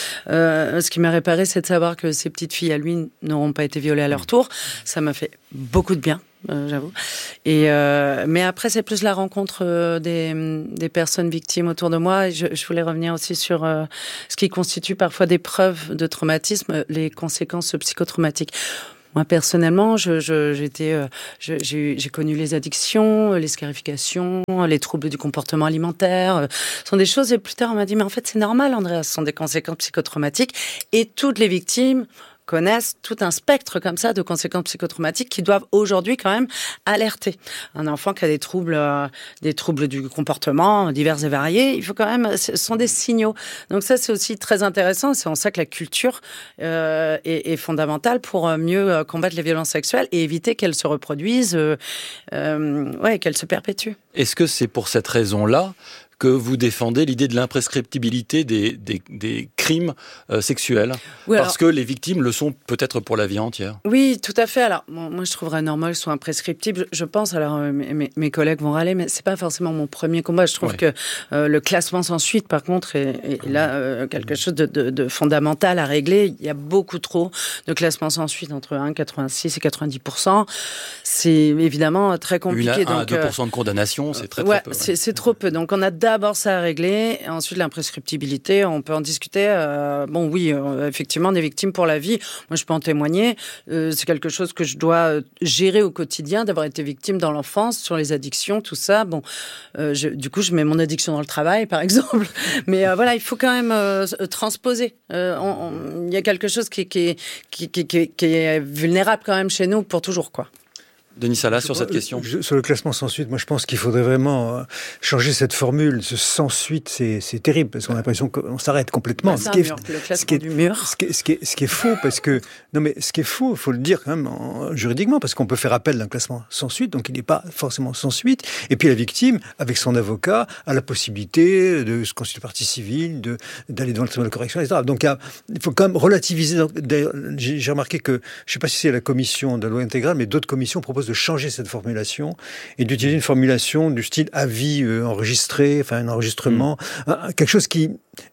euh, ce qui m'a réparé, c'est de savoir que ces petites filles, à lui, n'auront pas été violées à leur tour. Ça m'a fait beaucoup de bien. Euh, j'avoue. Et euh, mais après, c'est plus la rencontre euh, des, des personnes victimes autour de moi. Et je, je voulais revenir aussi sur euh, ce qui constitue parfois des preuves de traumatisme, les conséquences psychotraumatiques. Moi, personnellement, je, je, j'étais, euh, je, j'ai, j'ai connu les addictions, les scarifications, les troubles du comportement alimentaire. Euh, ce sont des choses, et plus tard, on m'a dit, mais en fait, c'est normal, Andrea, ce sont des conséquences psychotraumatiques. Et toutes les victimes connaissent tout un spectre comme ça de conséquences psychotraumatiques qui doivent aujourd'hui quand même alerter. Un enfant qui a des troubles, euh, des troubles du comportement divers et variés, il faut quand même, ce sont des signaux. Donc ça, c'est aussi très intéressant. C'est en ça que la culture euh, est, est fondamentale pour mieux combattre les violences sexuelles et éviter qu'elles se reproduisent, euh, euh, ouais, qu'elles se perpétuent. Est-ce que c'est pour cette raison-là que vous défendez l'idée de l'imprescriptibilité des, des, des crimes euh, sexuels, oui, parce alors, que les victimes le sont peut-être pour la vie entière. Oui, tout à fait. Alors, bon, moi, je trouverais normal que ce soit imprescriptible. Je, je pense, alors, euh, mes, mes collègues vont râler, mais c'est pas forcément mon premier combat. Je trouve ouais. que euh, le classement sans suite, par contre, est, est là euh, quelque chose de, de, de fondamental à régler. Il y a beaucoup trop de classements sans suite, entre un virgule quatre-vingt-six et quatre-vingt-dix pour cent. C'est évidemment très compliqué. un donc, à deux pour cent de condamnation, c'est très, ouais, très peu. Ouais. C'est, c'est trop peu. Donc, on a d'abord ça à régler, et ensuite l'imprescriptibilité, on peut en discuter. Euh, bon, oui, euh, effectivement, des victimes pour la vie, moi je peux en témoigner. Euh, c'est quelque chose que je dois gérer au quotidien, d'avoir été victime dans l'enfance, sur les addictions, tout ça. Bon, euh, je, du coup, je mets mon addiction dans le travail, par exemple. Mais euh, voilà, il faut quand même euh, transposer. Il euh, y a quelque chose qui, qui, qui, qui, qui, qui est vulnérable quand même chez nous pour toujours, quoi. Denis Salas, sur cette question. Je, sur le classement sans suite, moi je pense qu'il faudrait vraiment changer cette formule. Ce sans suite, c'est, c'est terrible, parce qu'on a l'impression qu'on s'arrête complètement. C'est un mur, le classement du mur. Ce qui est, ce qui est, ce qui est faux, parce que... Non mais ce qui est faux, il faut le dire quand même en, juridiquement, parce qu'on peut faire appel d'un classement sans suite, donc il n'est pas forcément sans suite. Et puis la victime, avec son avocat, a la possibilité de se constituer partie civile, de, d'aller devant le tribunal de correction, et cetera. Donc il, il faut quand même relativiser. J'ai, j'ai remarqué que, je ne sais pas si c'est la commission de la loi intégrale, mais d'autres commissions proposent de changer cette formulation et d'utiliser une formulation du style avis euh, enregistré, enfin un enregistrement, mmh. un, quelque chose qui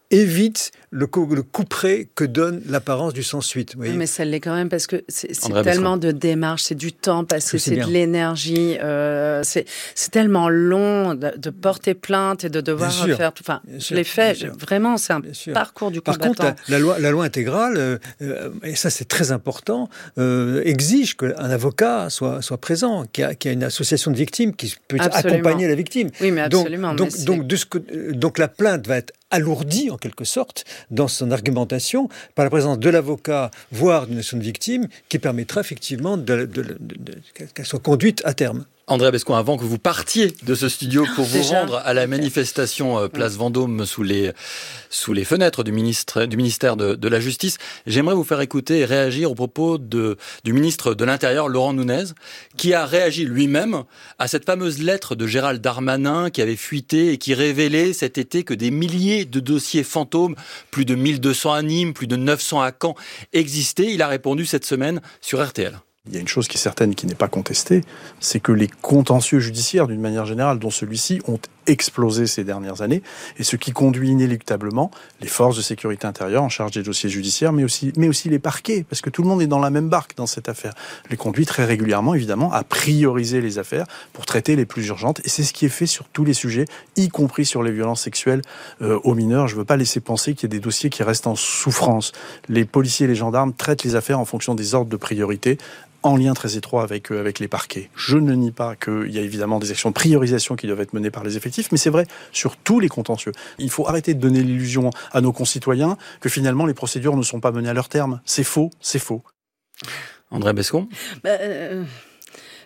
évite le, coup, le couperet que donne l'apparence du sans-suite. Oui, mais ça l'est quand même parce que c'est, c'est tellement de démarches, c'est du temps passé, c'est, c'est de l'énergie, euh, c'est, c'est tellement long de, de porter plainte et de devoir bien faire tout. Enfin, je l'ai fait, je, vraiment, c'est un parcours du Par combattant. Par contre, la, la, loi, la loi intégrale, euh, et ça c'est très important, euh, exige qu'un avocat soit, soit présent, qu'il y, a, qu'il y a une association de victimes qui peut absolument. accompagner la victime. Oui, mais absolument. Donc, mais donc, donc, de ce que, donc la plainte va être alourdie en quelque sorte dans son argumentation par la présence de l'avocat, voire d'une nation de victime, qui permettra effectivement de, de, de, de, de, qu'elle soit conduite à terme. Andrea Bescon, avant que vous partiez de ce studio pour vous Déjà rendre à la manifestation euh, Place Vendôme sous les, sous les fenêtres du, ministre, du ministère de, de la Justice, j'aimerais vous faire écouter et réagir aux propos de, du ministre de l'Intérieur, Laurent Nunez, qui a réagi lui-même à cette fameuse lettre de Gérald Darmanin qui avait fuité et qui révélait cet été que des milliers de dossiers fantômes, plus de mille deux cents à Nîmes, plus de neuf cents à Caen, existaient. Il a répondu cette semaine sur R T L. Il y a une chose qui est certaine, qui n'est pas contestée, c'est que les contentieux judiciaires, d'une manière générale, dont celui-ci, ont explosé ces dernières années, et ce qui conduit inéluctablement les forces de sécurité intérieure en charge des dossiers judiciaires, mais aussi, mais aussi les parquets, parce que tout le monde est dans la même barque dans cette affaire. Les conduit très régulièrement, évidemment, à prioriser les affaires pour traiter les plus urgentes, et c'est ce qui est fait sur tous les sujets, y compris sur les violences sexuelles euh, aux mineurs. Je ne veux pas laisser penser qu'il y a des dossiers qui restent en souffrance. Les policiers et les gendarmes traitent les affaires en fonction des ordres de priorité, en lien très étroit avec, euh, avec les parquets. Je ne nie pas qu'il y a évidemment des actions de priorisation qui doivent être menées par les effectifs, mais c'est vrai sur tous les contentieux. Il faut arrêter de donner l'illusion à nos concitoyens que finalement les procédures ne sont pas menées à leur terme. C'est faux, c'est faux. Andrea Bescon ? bah, euh...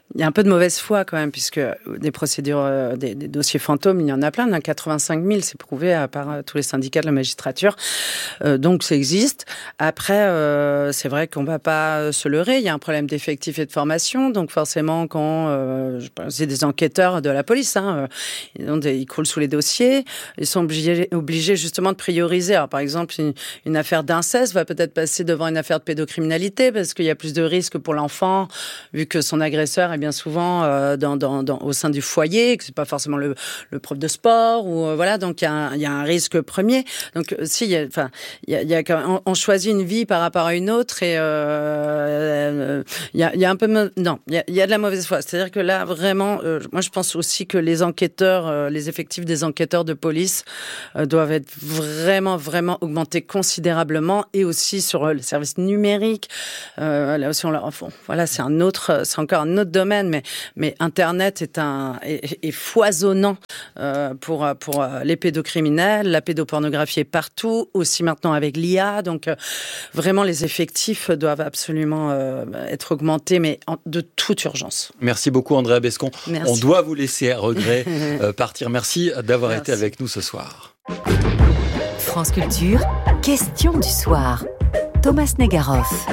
il y a un peu de mauvaise foi quand même, puisque des procédures, euh, des, des dossiers fantômes, il y en a plein. Il y en a quatre-vingt-cinq mille, c'est prouvé à part euh, tous les syndicats de la magistrature. Euh, donc ça existe. Après, euh, c'est vrai qu'on ne va pas se leurrer. Il y a un problème d'effectif et de formation. Donc forcément, quand euh, c'est des enquêteurs de la police, hein, ils, ont des, ils croulent sous les dossiers. Ils sont obligés, obligés justement de prioriser. Alors par exemple, une, une affaire d'inceste va peut-être passer devant une affaire de pédocriminalité parce qu'il y a plus de risques pour l'enfant, vu que son agresseur est bien souvent euh, dans, dans, dans, au sein du foyer, que c'est pas forcément le, le prof de sport, ou euh, voilà, donc il y, y a un risque premier. Donc si, il y a, enfin, il y a, y a quand même, on, on choisit une vie par rapport à une autre, et il euh, y, a, y a un peu, non, il y, y a de la mauvaise foi. C'est-à-dire que là, vraiment, euh, moi je pense aussi que les enquêteurs, euh, les effectifs des enquêteurs de police euh, doivent être vraiment, vraiment augmentés considérablement, et aussi sur euh, le service numérique. Euh, là aussi, on leur, enfin, voilà, c'est un autre, c'est encore un autre domaine. Mais, mais Internet est, un, est, est foisonnant euh, pour, pour les pédocriminels. La pédopornographie est partout, aussi maintenant avec l'I A. Donc, euh, vraiment, les effectifs doivent absolument euh, être augmentés, mais en, de toute urgence. Merci beaucoup, Andrea Bescon. Merci. On doit vous laisser à regret euh, partir. Merci d'avoir Merci. été avec nous ce soir. France Culture, question du soir. Thomas Negaroff.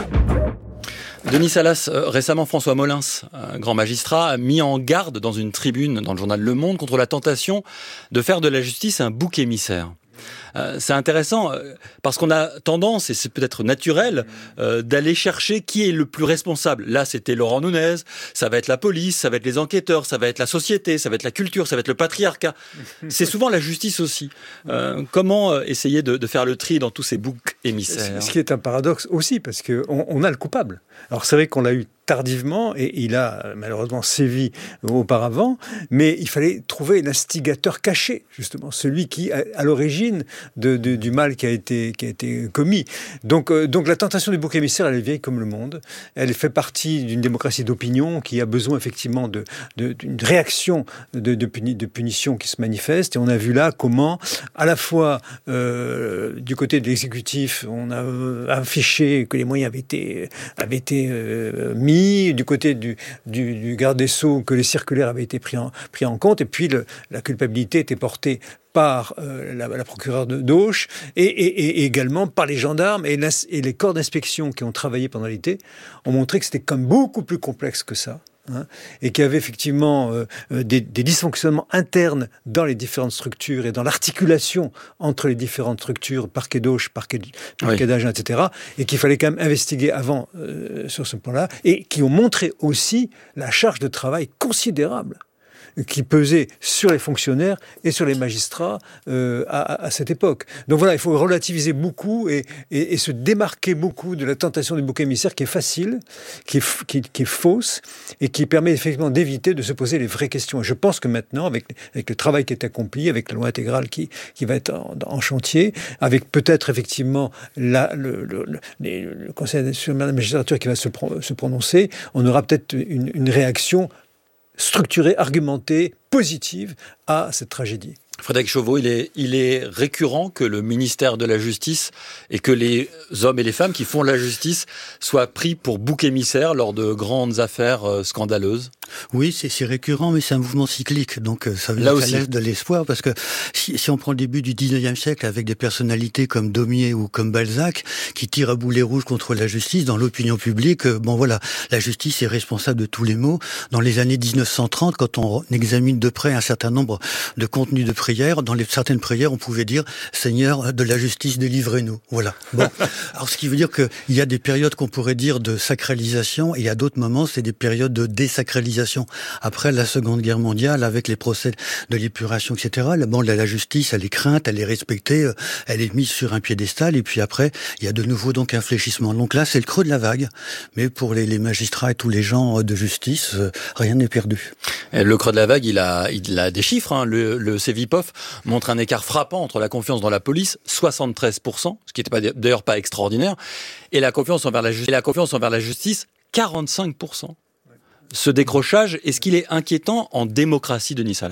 Denis Salas, euh, récemment François Molins, un grand magistrat, a mis en garde dans une tribune dans le journal Le Monde contre la tentation de faire de la justice un bouc émissaire. Euh, c'est intéressant euh, parce qu'on a tendance, et c'est peut-être naturel, euh, d'aller chercher qui est le plus responsable. Là, c'était Laurent Nunez, ça va être la police, ça va être les enquêteurs, ça va être la société, ça va être la culture, ça va être le patriarcat. C'est souvent la justice aussi. Euh, comment euh, essayer de, de faire le tri dans tous ces boucs émissaires ? Ce qui est un paradoxe aussi, parce qu'on on a le coupable. Alors c'est vrai qu'on l'a eu tardivement, et il a malheureusement sévi auparavant, mais il fallait trouver l'instigateur caché, justement, celui qui est à l'origine de, de, du mal qui a été, qui a été commis. Donc, euh, donc la tentation du bouc émissaire, elle est vieille comme le monde. Elle fait partie d'une démocratie d'opinion qui a besoin effectivement de, de, d'une réaction de, de, puni, de punition qui se manifeste. Et on a vu là comment, à la fois euh, du côté de l'exécutif, on a euh, affiché que les moyens avaient été, avaient été euh, mis, du côté du, du, du garde des Sceaux, que les circulaires avaient été pris en, pris en compte, et puis le, la culpabilité était portée par euh, la, la procureure de d'Auch, et, et, et également par les gendarmes, et, et les corps d'inspection qui ont travaillé pendant l'été ont montré que c'était comme beaucoup plus complexe que ça. Hein, et qu'il y avait effectivement euh, des, des dysfonctionnements internes dans les différentes structures et dans l'articulation entre les différentes structures, parquet d'Auch, parquet, parquet oui. d'Agen, et cetera, et qu'il fallait quand même investiguer avant euh, sur ce point-là, et qui ont montré aussi la charge de travail considérable qui pesait sur les fonctionnaires et sur les magistrats euh, à, à cette époque. Donc voilà, il faut relativiser beaucoup et, et, et se démarquer beaucoup de la tentation du bouc émissaire qui est facile, qui est, qui, qui est fausse, et qui permet effectivement d'éviter de se poser les vraies questions. Et je pense que maintenant, avec, avec le travail qui est accompli, avec la loi intégrale qui, qui va être en, en chantier, avec peut-être effectivement la, le, le, le, le Conseil de la magistrature qui va se, pro, se prononcer, on aura peut-être une, une réaction structurée, argumentée, positive à cette tragédie. Frédéric Chauveau, il est, il est récurrent que le ministère de la Justice et que les hommes et les femmes qui font la justice soient pris pour bouc émissaire lors de grandes affaires euh, scandaleuses. Oui, c'est, c'est récurrent, mais c'est un mouvement cyclique, donc ça, Là ça laisse de l'espoir, parce que si, si on prend le début du dix-neuvième siècle avec des personnalités comme Daumier ou comme Balzac, qui tirent à boulet rouge contre la justice, dans l'opinion publique, bon voilà, la justice est responsable de tous les maux. Dans les années dix-neuf cent trente, quand on examine de près un certain nombre de contenus de prières, dans les, certaines prières, on pouvait dire « Seigneur de la justice, délivrez-nous ». Voilà. Bon. Alors, ce qui veut dire qu'il y a des périodes qu'on pourrait dire de sacralisation, et à d'autres moments, c'est des périodes de désacralisation. Après la Seconde Guerre mondiale, avec les procès de l'épuration, et cetera, bon, la justice, elle est crainte, elle est respectée, elle est mise sur un piédestal, et puis après, il y a de nouveau donc un fléchissement. Donc là, c'est le creux de la vague. Mais pour les, les magistrats et tous les gens de justice, rien n'est perdu. Le creux de la vague, il a, il a des chiffres. Hein. Le, le Cevipof montre un écart frappant entre la confiance dans la police, soixante-treize pour cent, ce qui n'était pas, d'ailleurs pas extraordinaire, et la confiance envers la, ju- et la confiance envers la justice, quarante-cinq pour cent. Ce décrochage, est-ce qu'il est inquiétant en démocratie, Denis Salas ?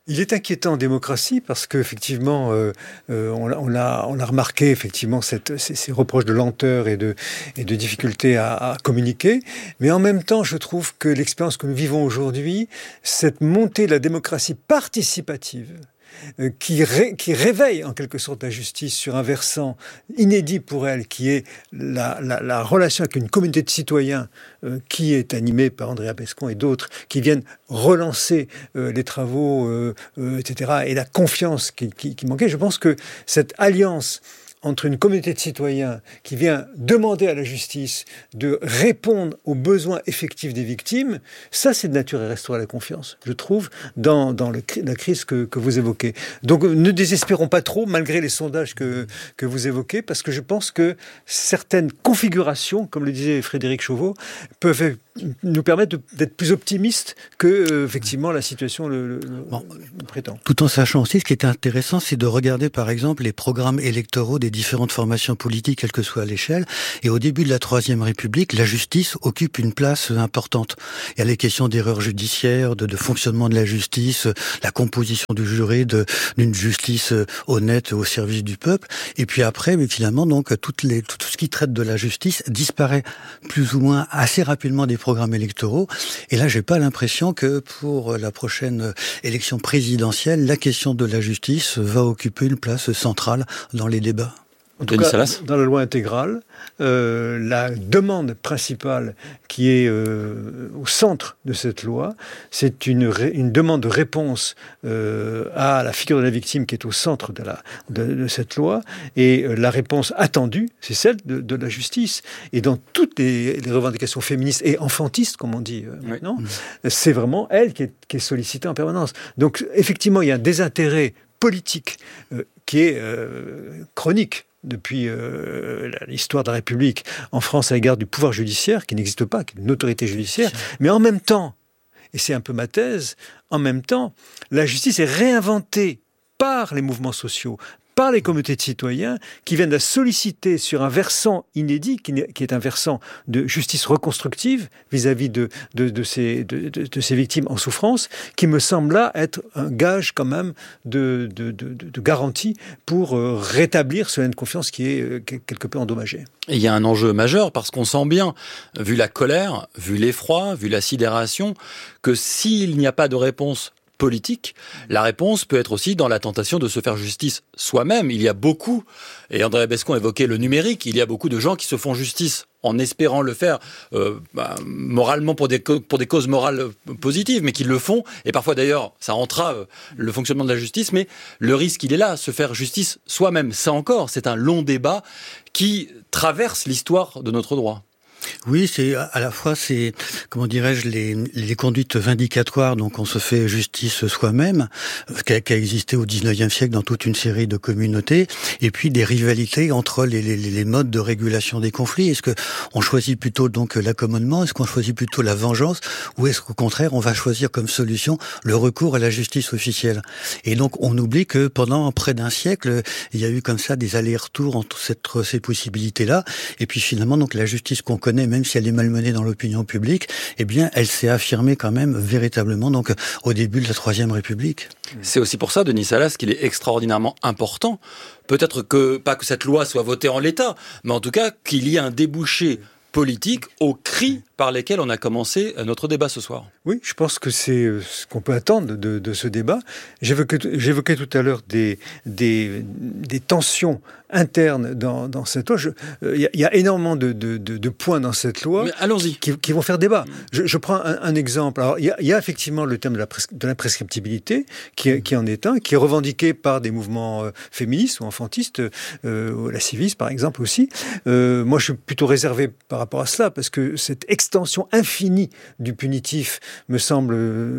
Il est inquiétant en démocratie parce qu'effectivement, euh, euh, on, on, l'a, on a remarqué effectivement cette, ces, ces reproches de lenteur et de, et de difficulté à, à communiquer. Mais en même temps, je trouve que l'expérience que nous vivons aujourd'hui, cette montée de la démocratie participative, euh, qui, ré, qui réveille en quelque sorte la justice sur un versant inédit pour elle, qui est la, la, la relation avec une communauté de citoyens euh, qui est animée par Andrea Bescond et d'autres, qui viennent relancer euh, les travaux, euh, euh, et cetera, et la confiance qui, qui, qui manquait. Je pense que cette alliance entre une communauté de citoyens qui vient demander à la justice de répondre aux besoins effectifs des victimes, ça c'est de nature à restaurer la confiance, je trouve, dans, dans le, la crise que, que vous évoquez. Donc ne désespérons pas trop, malgré les sondages que, que vous évoquez, parce que je pense que certaines configurations, comme le disait Frédéric Chauveau, peuvent nous permettre de, d'être plus optimistes que, euh, effectivement, la situation le, le, bon, le prétend. Tout en sachant aussi, ce qui est intéressant, c'est de regarder, par exemple, les programmes électoraux des différentes formations politiques, quelle que soit l'échelle. Et au début de la Troisième République, la justice occupe une place importante. Il y a les questions d'erreurs judiciaires, de, de fonctionnement de la justice, la composition du jury, de, d'une justice honnête au service du peuple. Et puis après, mais finalement, donc, toutes les, tout ce qui traite de la justice disparaît plus ou moins assez rapidement des programmes électoraux. Et là, j'ai pas l'impression que pour la prochaine élection présidentielle, la question de la justice va occuper une place centrale dans les débats. En tout cas, dans la loi intégrale, euh, la demande principale qui est euh, au centre de cette loi, c'est une, ré, une demande de réponse euh, à la figure de la victime qui est au centre de, la, de, de cette loi. Et euh, la réponse attendue, c'est celle de, de la justice. Et dans toutes les, les revendications féministes et enfantistes, comme on dit euh, oui. maintenant, mmh. c'est vraiment elle qui est, qui est sollicitée en permanence. Donc effectivement, il y a un désintérêt politique euh, qui est euh, chronique depuis euh, l'histoire de la République en France à l'égard du pouvoir judiciaire, qui n'existe pas, qui est une autorité judiciaire. Mais en même temps, et c'est un peu ma thèse, en même temps, la justice est réinventée par les mouvements sociaux, par les communautés de citoyens qui viennent la solliciter sur un versant inédit, qui est un versant de justice reconstructive vis-à-vis de, de, de, ces, de, de, de ces victimes en souffrance, qui me semble là être un gage quand même de, de, de, de garantie pour rétablir ce lien de confiance qui est quelque peu endommagé. Et il y a un enjeu majeur parce qu'on sent bien, vu la colère, vu l'effroi, vu la sidération, que s'il n'y a pas de réponse politique, la réponse peut être aussi dans la tentation de se faire justice soi-même. Il y a beaucoup, et Andrea Bescond évoquait le numérique, il y a beaucoup de gens qui se font justice en espérant le faire euh, bah, moralement pour des, pour des causes morales positives, mais qui le font, et parfois d'ailleurs ça entrave le fonctionnement de la justice, mais le risque il est là, se faire justice soi-même. Ça encore, c'est un long débat qui traverse l'histoire de notre droit. Oui, c'est à la fois c'est comment dirais-je les, les conduites vindicatoires, donc on se fait justice soi-même, qui a, qui a existé au dix-neuvième siècle dans toute une série de communautés, et puis des rivalités entre les, les, les modes de régulation des conflits. Est-ce que on choisit plutôt donc l'accommodement, est-ce qu'on choisit plutôt la vengeance, ou est-ce qu'au contraire on va choisir comme solution le recours à la justice officielle? Et donc on oublie que pendant près d'un siècle, il y a eu comme ça des allers-retours entre cette, ces possibilités-là, et puis finalement donc la justice qu'on connaît, même si elle est malmenée dans l'opinion publique, eh bien, elle s'est affirmée quand même véritablement donc au début de la Troisième République. C'est aussi pour ça, Denis Salas, qu'il est extraordinairement important, peut-être que pas que cette loi soit votée en l'état, mais en tout cas qu'il y ait un débouché politique aux cris par lesquels on a commencé notre débat ce soir. Oui, je pense que c'est ce qu'on peut attendre de, de ce débat. J'évoquais, j'évoquais tout à l'heure des, des, des tensions internes dans, dans cette loi. Il euh, y, y a énormément de, de, de, de points dans cette loi. Mais allons-y. Qui, qui vont faire débat. Je, je prends un, un exemple. Alors, il y, y a effectivement le thème de, la pres, de l'imprescriptibilité, qui, qui en est un, qui est revendiqué par des mouvements euh, féministes ou enfantistes, euh, la civisme par exemple aussi. Euh, moi, je suis plutôt réservé par rapport à cela, parce que cette extension infinie du punitif me semble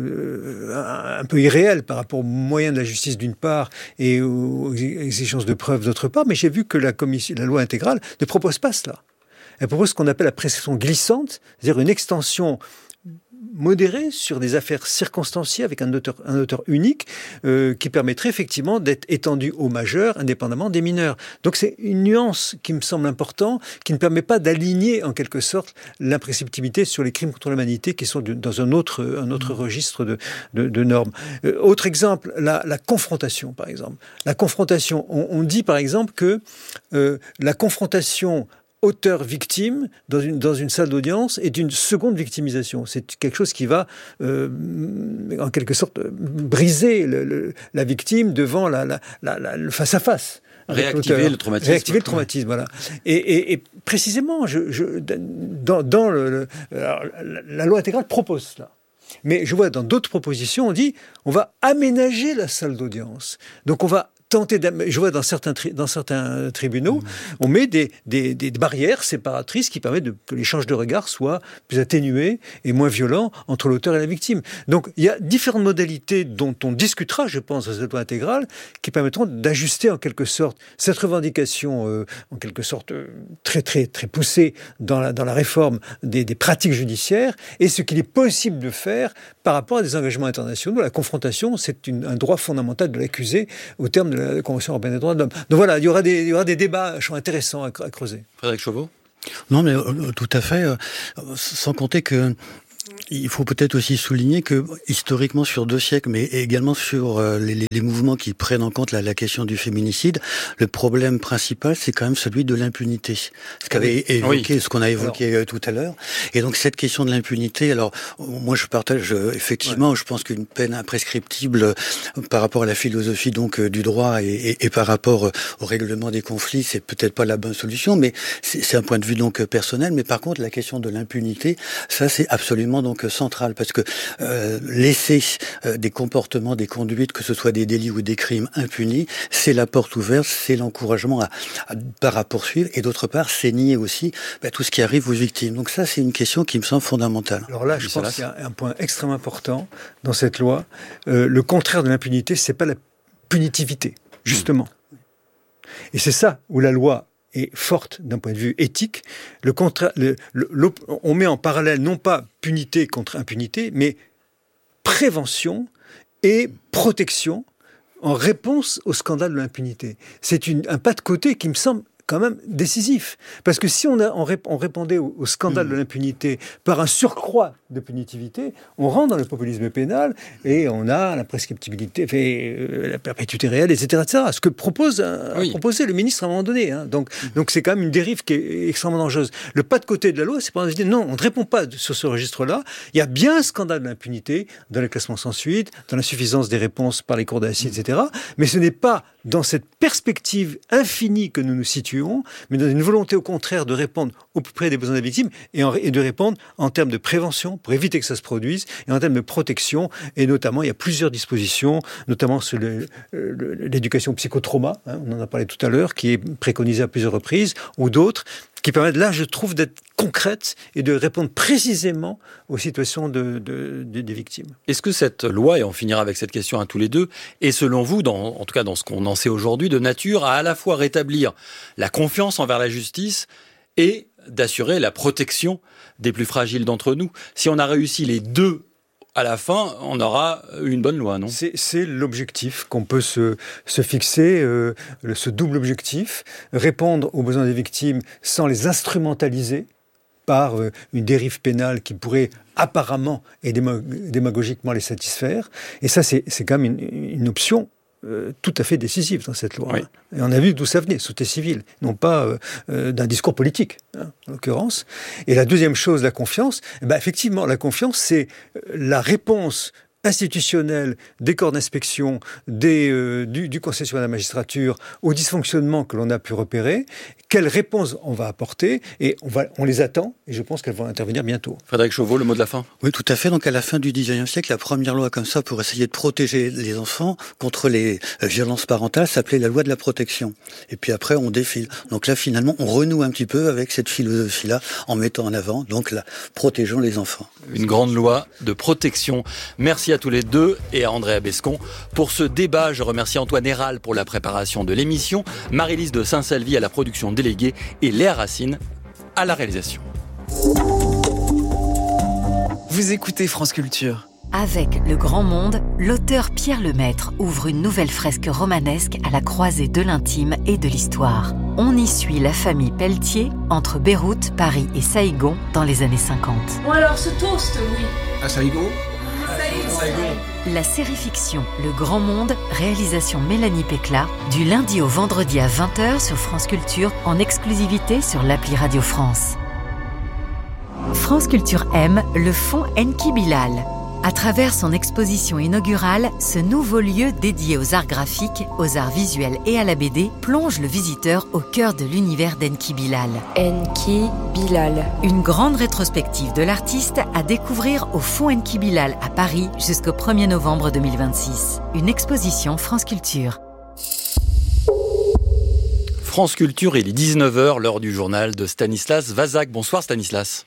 euh, un peu irréelle par rapport aux moyens de la justice d'une part et aux exigences de preuves d'autre part, mais j'ai vu que la, commission, la loi intégrale ne propose pas cela. Elle propose ce qu'on appelle la prescription glissante, c'est-à-dire une extension modéré sur des affaires circonstanciées avec un auteur, un auteur unique euh, qui permettrait effectivement d'être étendu aux majeurs indépendamment des mineurs. Donc c'est une nuance qui me semble importante, qui ne permet pas d'aligner en quelque sorte l'imprescriptibilité sur les crimes contre l'humanité qui sont de, dans un autre, un autre registre de, de, de normes. Euh, autre exemple, la, la confrontation par exemple. La confrontation, on, on dit par exemple que euh, la confrontation auteur-victime dans une, dans une salle d'audience est une seconde victimisation. C'est quelque chose qui va, euh, en quelque sorte, briser le, le, la victime devant la, la, la, la, le face-à-face. Réactiver le traumatisme. Réactiver le traumatisme, voilà. Et, et, et précisément, je, je, dans, dans le, le, alors, la, la loi intégrale propose cela. Mais je vois dans d'autres propositions, on dit on va aménager la salle d'audience. Donc on va tenter d'am- je vois dans certains, tri- dans certains tribunaux, mmh. on met des, des, des barrières séparatrices qui permettent de, que l'échange de regards soit plus atténué et moins violent entre l'auteur et la victime. Donc il y a différentes modalités dont on discutera, je pense, dans cette loi intégrale, qui permettront d'ajuster en quelque sorte cette revendication, euh, en quelque sorte euh, très très très poussée dans la, dans la réforme des, des pratiques judiciaires et ce qu'il est possible de faire par rapport à des engagements internationaux. La confrontation, c'est une, un droit fondamental de l'accusé au terme de la Convention européenne des droits de l'homme. Donc voilà, il y aura des, il y aura des débats intéressants à, à creuser. Frédéric Chauveau ? Non, mais euh, tout à fait. Euh, sans compter que il faut peut-être aussi souligner que, historiquement, sur deux siècles, mais également sur euh, les, les mouvements qui prennent en compte la, la question du féminicide, le problème principal, c'est quand même celui de l'impunité. Ce qu'avait oui. évoqué, oui. ce qu'on a évoqué alors, tout à l'heure. Et donc, cette question de l'impunité, alors, moi, je partage, effectivement, ouais. je pense qu'une peine imprescriptible par rapport à la philosophie, donc, du droit et, et, et par rapport au règlement des conflits, c'est peut-être pas la bonne solution, mais c'est, c'est un point de vue, donc, personnel. Mais par contre, la question de l'impunité, ça, c'est absolument, donc, central, parce que euh, laisser euh, des comportements, des conduites, que ce soit des délits ou des crimes impunis, c'est la porte ouverte, c'est l'encouragement à, à, à poursuivre, et d'autre part, c'est nier aussi bah, tout ce qui arrive aux victimes. Donc ça, c'est une question qui me semble fondamentale. Alors là, je oui, pense qu'il y a un point extrêmement important dans cette loi. Euh, le contraire de l'impunité, c'est pas la punitivité, justement. Mmh. Et c'est ça où la loi est forte d'un point de vue éthique. Le contra- le, le, le, on met en parallèle non pas punité contre impunité, mais prévention et protection en réponse au scandale de l'impunité. C'est une, un pas de côté qui me semble quand même décisif. Parce que si on, a, on, rép- on répondait au, au scandale mmh. de l'impunité par un surcroît de punitivité, on rentre dans le populisme pénal et on a la prescriptibilité, fait, euh, la perpétuité réelle, et cetera, et cetera. Ce que propose, euh, oui. a proposé le ministre à un moment donné. Hein. Donc, mmh. donc c'est quand même une dérive qui est extrêmement dangereuse. Le pas de côté de la loi, c'est pas de dire non, on ne répond pas sur ce registre-là. Il y a bien un scandale de l'impunité dans les classements sans suite, dans l'insuffisance des réponses par les cours d'assises, mmh. et cetera. Mais ce n'est pas dans cette perspective infinie que nous nous situons, mais dans une volonté au contraire de répondre au plus près des besoins des victimes et, en, et de répondre en termes de prévention pour éviter que ça se produise et en termes de protection. Et notamment, il y a plusieurs dispositions, notamment sur le, le, l'éducation psychotrauma, hein, on en a parlé tout à l'heure, qui est préconisée à plusieurs reprises, ou d'autres, qui permettent, là, je trouve, d'être concrètes et de répondre précisément aux situations de, de, de, des victimes. Est-ce que cette loi, et on finira avec cette question à tous les deux, est selon vous, dans, en tout cas dans ce qu'on en sait aujourd'hui, de nature à à la fois rétablir la confiance envers la justice et d'assurer la protection des plus fragiles d'entre nous? Si on a réussi les deux à la fin, on aura une bonne loi, non ? C'est, c'est l'objectif qu'on peut se, se fixer, euh, ce double objectif, répondre aux besoins des victimes sans les instrumentaliser par euh, une dérive pénale qui pourrait apparemment et déma- démagogiquement les satisfaire. Et ça, c'est, c'est quand même une, une option Euh, tout à fait décisive dans cette loi. Oui. Hein. Et on a vu d'où ça venait, société civile, non pas euh, euh, d'un discours politique, hein, en l'occurrence. Et la deuxième chose, la confiance, eh ben, effectivement, la confiance, c'est la réponse institutionnelle des corps d'inspection, des, euh, du, du Conseil supérieur de la magistrature, aux dysfonctionnements que l'on a pu repérer, quelles réponses on va apporter, et on, va, on les attend, et je pense qu'elles vont intervenir bientôt. Frédéric Chauveau, le mot de la fin. Oui, tout à fait. Donc à la fin du dix-neuvième siècle, la première loi comme ça pour essayer de protéger les enfants contre les violences parentales s'appelait la loi de la protection. Et puis après, on défile. Donc là, finalement, on renoue un petit peu avec cette philosophie-là, en mettant en avant, donc là, protégeons les enfants. Une grande loi de protection. Merci à tous les deux et à Andrea Bescon pour ce débat. Je remercie Antoine Héral pour la préparation de l'émission, Marie-Lise de Saint-Salvi à la production déléguée et Léa Racine à la réalisation. Vous écoutez France Culture. Avec Le Grand Monde, l'auteur Pierre Lemaître ouvre une nouvelle fresque romanesque à la croisée de l'intime et de l'histoire. On y suit la famille Pelletier entre Beyrouth, Paris et Saïgon dans les années cinquante. Bon alors ce toast, oui. À Saïgon ? Saïgon. La série fiction Le Grand Monde, réalisation Mélanie Pécla, du lundi au vendredi à vingt heures sur France Culture, en exclusivité sur l'appli Radio France. France Culture aime le fonds Enki Bilal. À travers son exposition inaugurale, ce nouveau lieu dédié aux arts graphiques, aux arts visuels et à la B D plonge le visiteur au cœur de l'univers d'Enki Bilal. Enki Bilal. Une grande rétrospective de l'artiste à découvrir au Fonds Enki Bilal à Paris jusqu'au premier novembre deux mille vingt-six. Une exposition France Culture. France Culture, il est dix-neuf heures, l'heure du journal de Stanislas Vazak. Bonsoir Stanislas.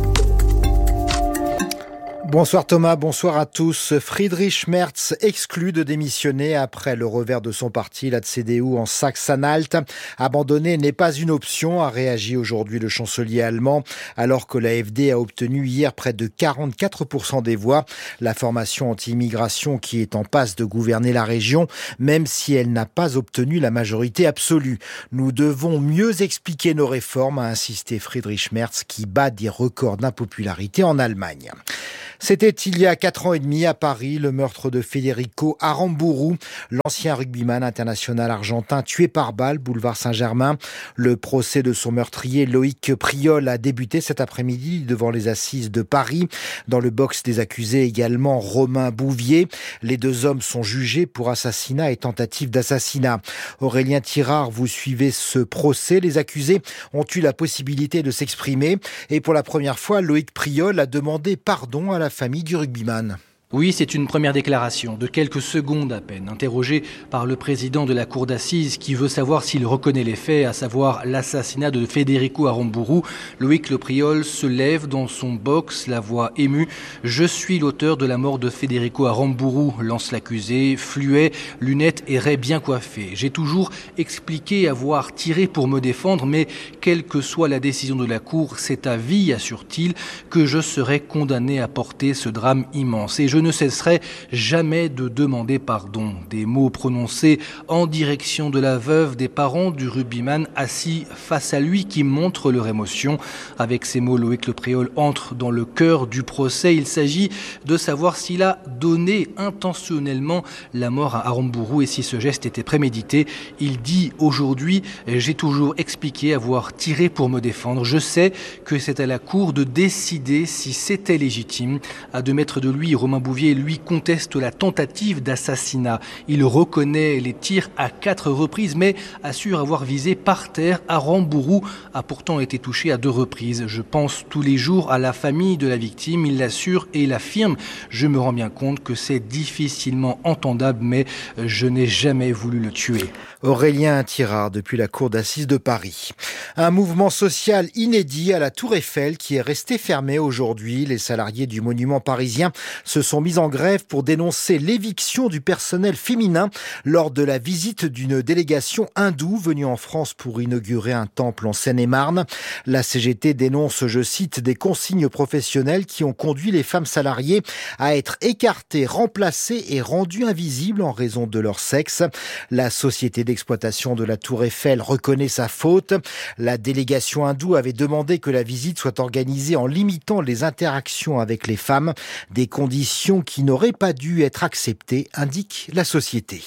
Bonsoir Thomas, bonsoir à tous. Friedrich Merz exclu de démissionner après le revers de son parti, la C D U en Saxe-Anhalt. Abandonner n'est pas une option, a réagi aujourd'hui le chancelier allemand, alors que l'A F D a obtenu hier près de quarante-quatre pour cent des voix. La formation anti-immigration qui est en passe de gouverner la région, même si elle n'a pas obtenu la majorité absolue. Nous devons mieux expliquer nos réformes, a insisté Friedrich Merz, qui bat des records d'impopularité en Allemagne. C'était il y a quatre ans et demi à Paris, le meurtre de Federico Aramburu, l'ancien rugbyman international argentin tué par balle, boulevard Saint-Germain. Le procès de son meurtrier Loïc Priol a débuté cet après-midi devant les assises de Paris. Dans le box des accusés également Romain Bouvier. Les deux hommes sont jugés pour assassinat et tentative d'assassinat. Aurélien Tirard, vous suivez ce procès. Les accusés ont eu la possibilité de s'exprimer et pour la première fois, Loïc Priol a demandé pardon à la famille du rugbyman. Oui, c'est une première déclaration de quelques secondes à peine, interrogé par le président de la cour d'assises qui veut savoir s'il reconnaît les faits, à savoir l'assassinat de Federico Aramburu. Loïc Le Priol se lève dans son box, la voix émue. « Je suis l'auteur de la mort de Federico Aramburu », lance l'accusé, fluet, lunettes et raie bien coiffés. « J'ai toujours expliqué avoir tiré pour me défendre, mais quelle que soit la décision de la cour, c'est à vie, assure-t-il, que je serai condamné à porter ce drame immense. Et je ne cesserai jamais de demander pardon. » Des mots prononcés en direction de la veuve des parents du rugbyman assis face à lui qui montrent leur émotion. Avec ces mots, Loïc Le Priol entre dans le cœur du procès. Il s'agit de savoir s'il a donné intentionnellement la mort à Aramburu et si ce geste était prémédité. Il dit aujourd'hui « J'ai toujours expliqué avoir tiré pour me défendre. Je sais que c'est à la cour de décider si c'était légitime. » À deux mètres de lui, Romain Bouvier lui conteste la tentative d'assassinat. Il reconnaît les tirs à quatre reprises, mais assure avoir visé par terre. Aramburu a pourtant été touché à deux reprises. « Je pense tous les jours à la famille de la victime », il l'assure et il affirme. « Je me rends bien compte que c'est difficilement entendable, mais je n'ai jamais voulu le tuer. » Aurélien Tirard depuis la cour d'assises de Paris. Un mouvement social inédit à la Tour Eiffel qui est resté fermé aujourd'hui. Les salariés du monument parisien se sont mis en grève pour dénoncer l'éviction du personnel féminin lors de la visite d'une délégation hindoue venue en France pour inaugurer un temple en Seine-et-Marne. La C G T dénonce, je cite, des consignes professionnelles qui ont conduit les femmes salariées à être écartées, remplacées et rendues invisibles en raison de leur sexe. La société d'exploitation de la Tour Eiffel reconnaît sa faute. La délégation hindoue avait demandé que la visite soit organisée en limitant les interactions avec les femmes, des conditions qui n'auraient pas dû être acceptées, indique la société.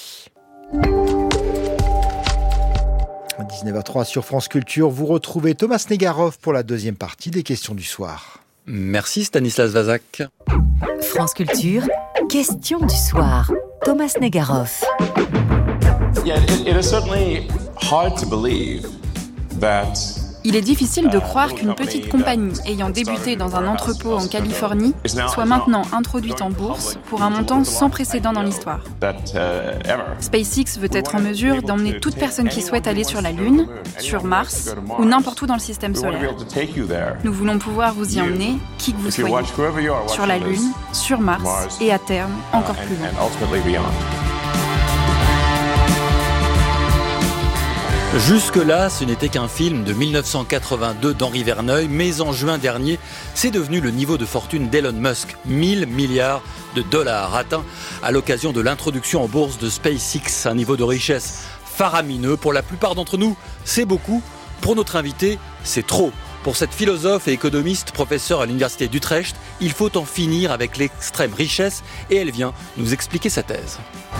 dix-neuf heures trois sur France Culture, vous retrouvez Thomas Negaroff pour la deuxième partie des questions du soir. Merci Stanislas Vazak. France Culture, questions du soir. Thomas Negaroff. Yeah, it, it is certainly hard to believe that Il est difficile de croire qu'une petite compagnie ayant débuté dans un entrepôt en Californie soit maintenant introduite en bourse pour un montant sans précédent dans l'histoire. SpaceX veut être en mesure d'emmener toute personne qui souhaite aller sur la Lune, sur Mars ou n'importe où dans le système solaire. Nous voulons pouvoir vous y emmener, qui que vous soyez, sur la Lune, sur Mars et à terme encore plus loin. Jusque-là, ce n'était qu'un film de mille neuf cent quatre-vingt-deux d'Henri Verneuil, mais en juin dernier, c'est devenu le niveau de fortune d'Elon Musk, mille milliards de dollars atteint à l'occasion de l'introduction en bourse de SpaceX, un niveau de richesse faramineux. Pour la plupart d'entre nous, c'est beaucoup. Pour notre invité, c'est trop. Pour cette philosophe et économiste, professeure à l'université d'Utrecht, il faut en finir avec l'extrême richesse et elle vient nous expliquer sa thèse.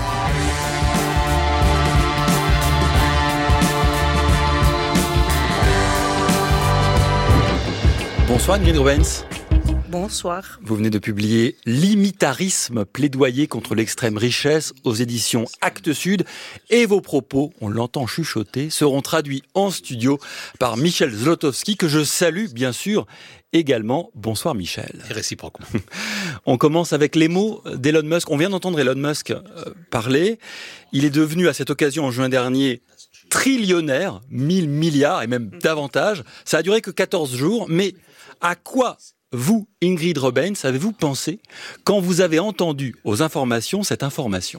Bonsoir Ingrid Rubens. Bonsoir. Vous venez de publier L'imitarisme, plaidoyer contre l'extrême richesse aux éditions Actes Sud. Et vos propos, on l'entend chuchoter, seront traduits en studio par Michel Zlotowski, que je salue bien sûr également. Bonsoir Michel. Et réciproquement. On commence avec les mots d'Elon Musk. On vient d'entendre Elon Musk euh, parler. Il est devenu à cette occasion en juin dernier trillionnaire, mille milliards et même davantage. Ça a duré que quatorze jours, mais à quoi vous, Ingrid Rubens, avez-vous pensé quand vous avez entendu aux informations cette information?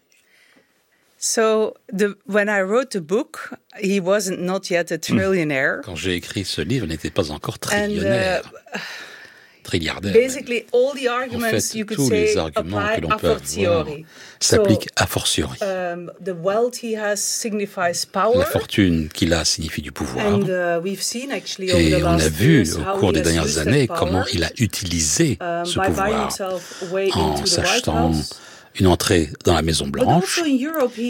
So, the, when I wrote the book, he wasn't not yet a trillionaire. Quand j'ai écrit ce livre, il n'était pas encore trillionnaire. And, uh, trilliardaire. Basically, all the arguments en fait, you could tous say les arguments que l'on peut avoir s'appliquent a fortiori. Um, the wealth he has signifies power. La fortune qu'il a signifie du pouvoir. And, uh, we've seen actually Et over the on last a vu years au cours des dernières années power, comment il a utilisé um, ce pouvoir way en into s'achetant une entrée dans la Maison Blanche,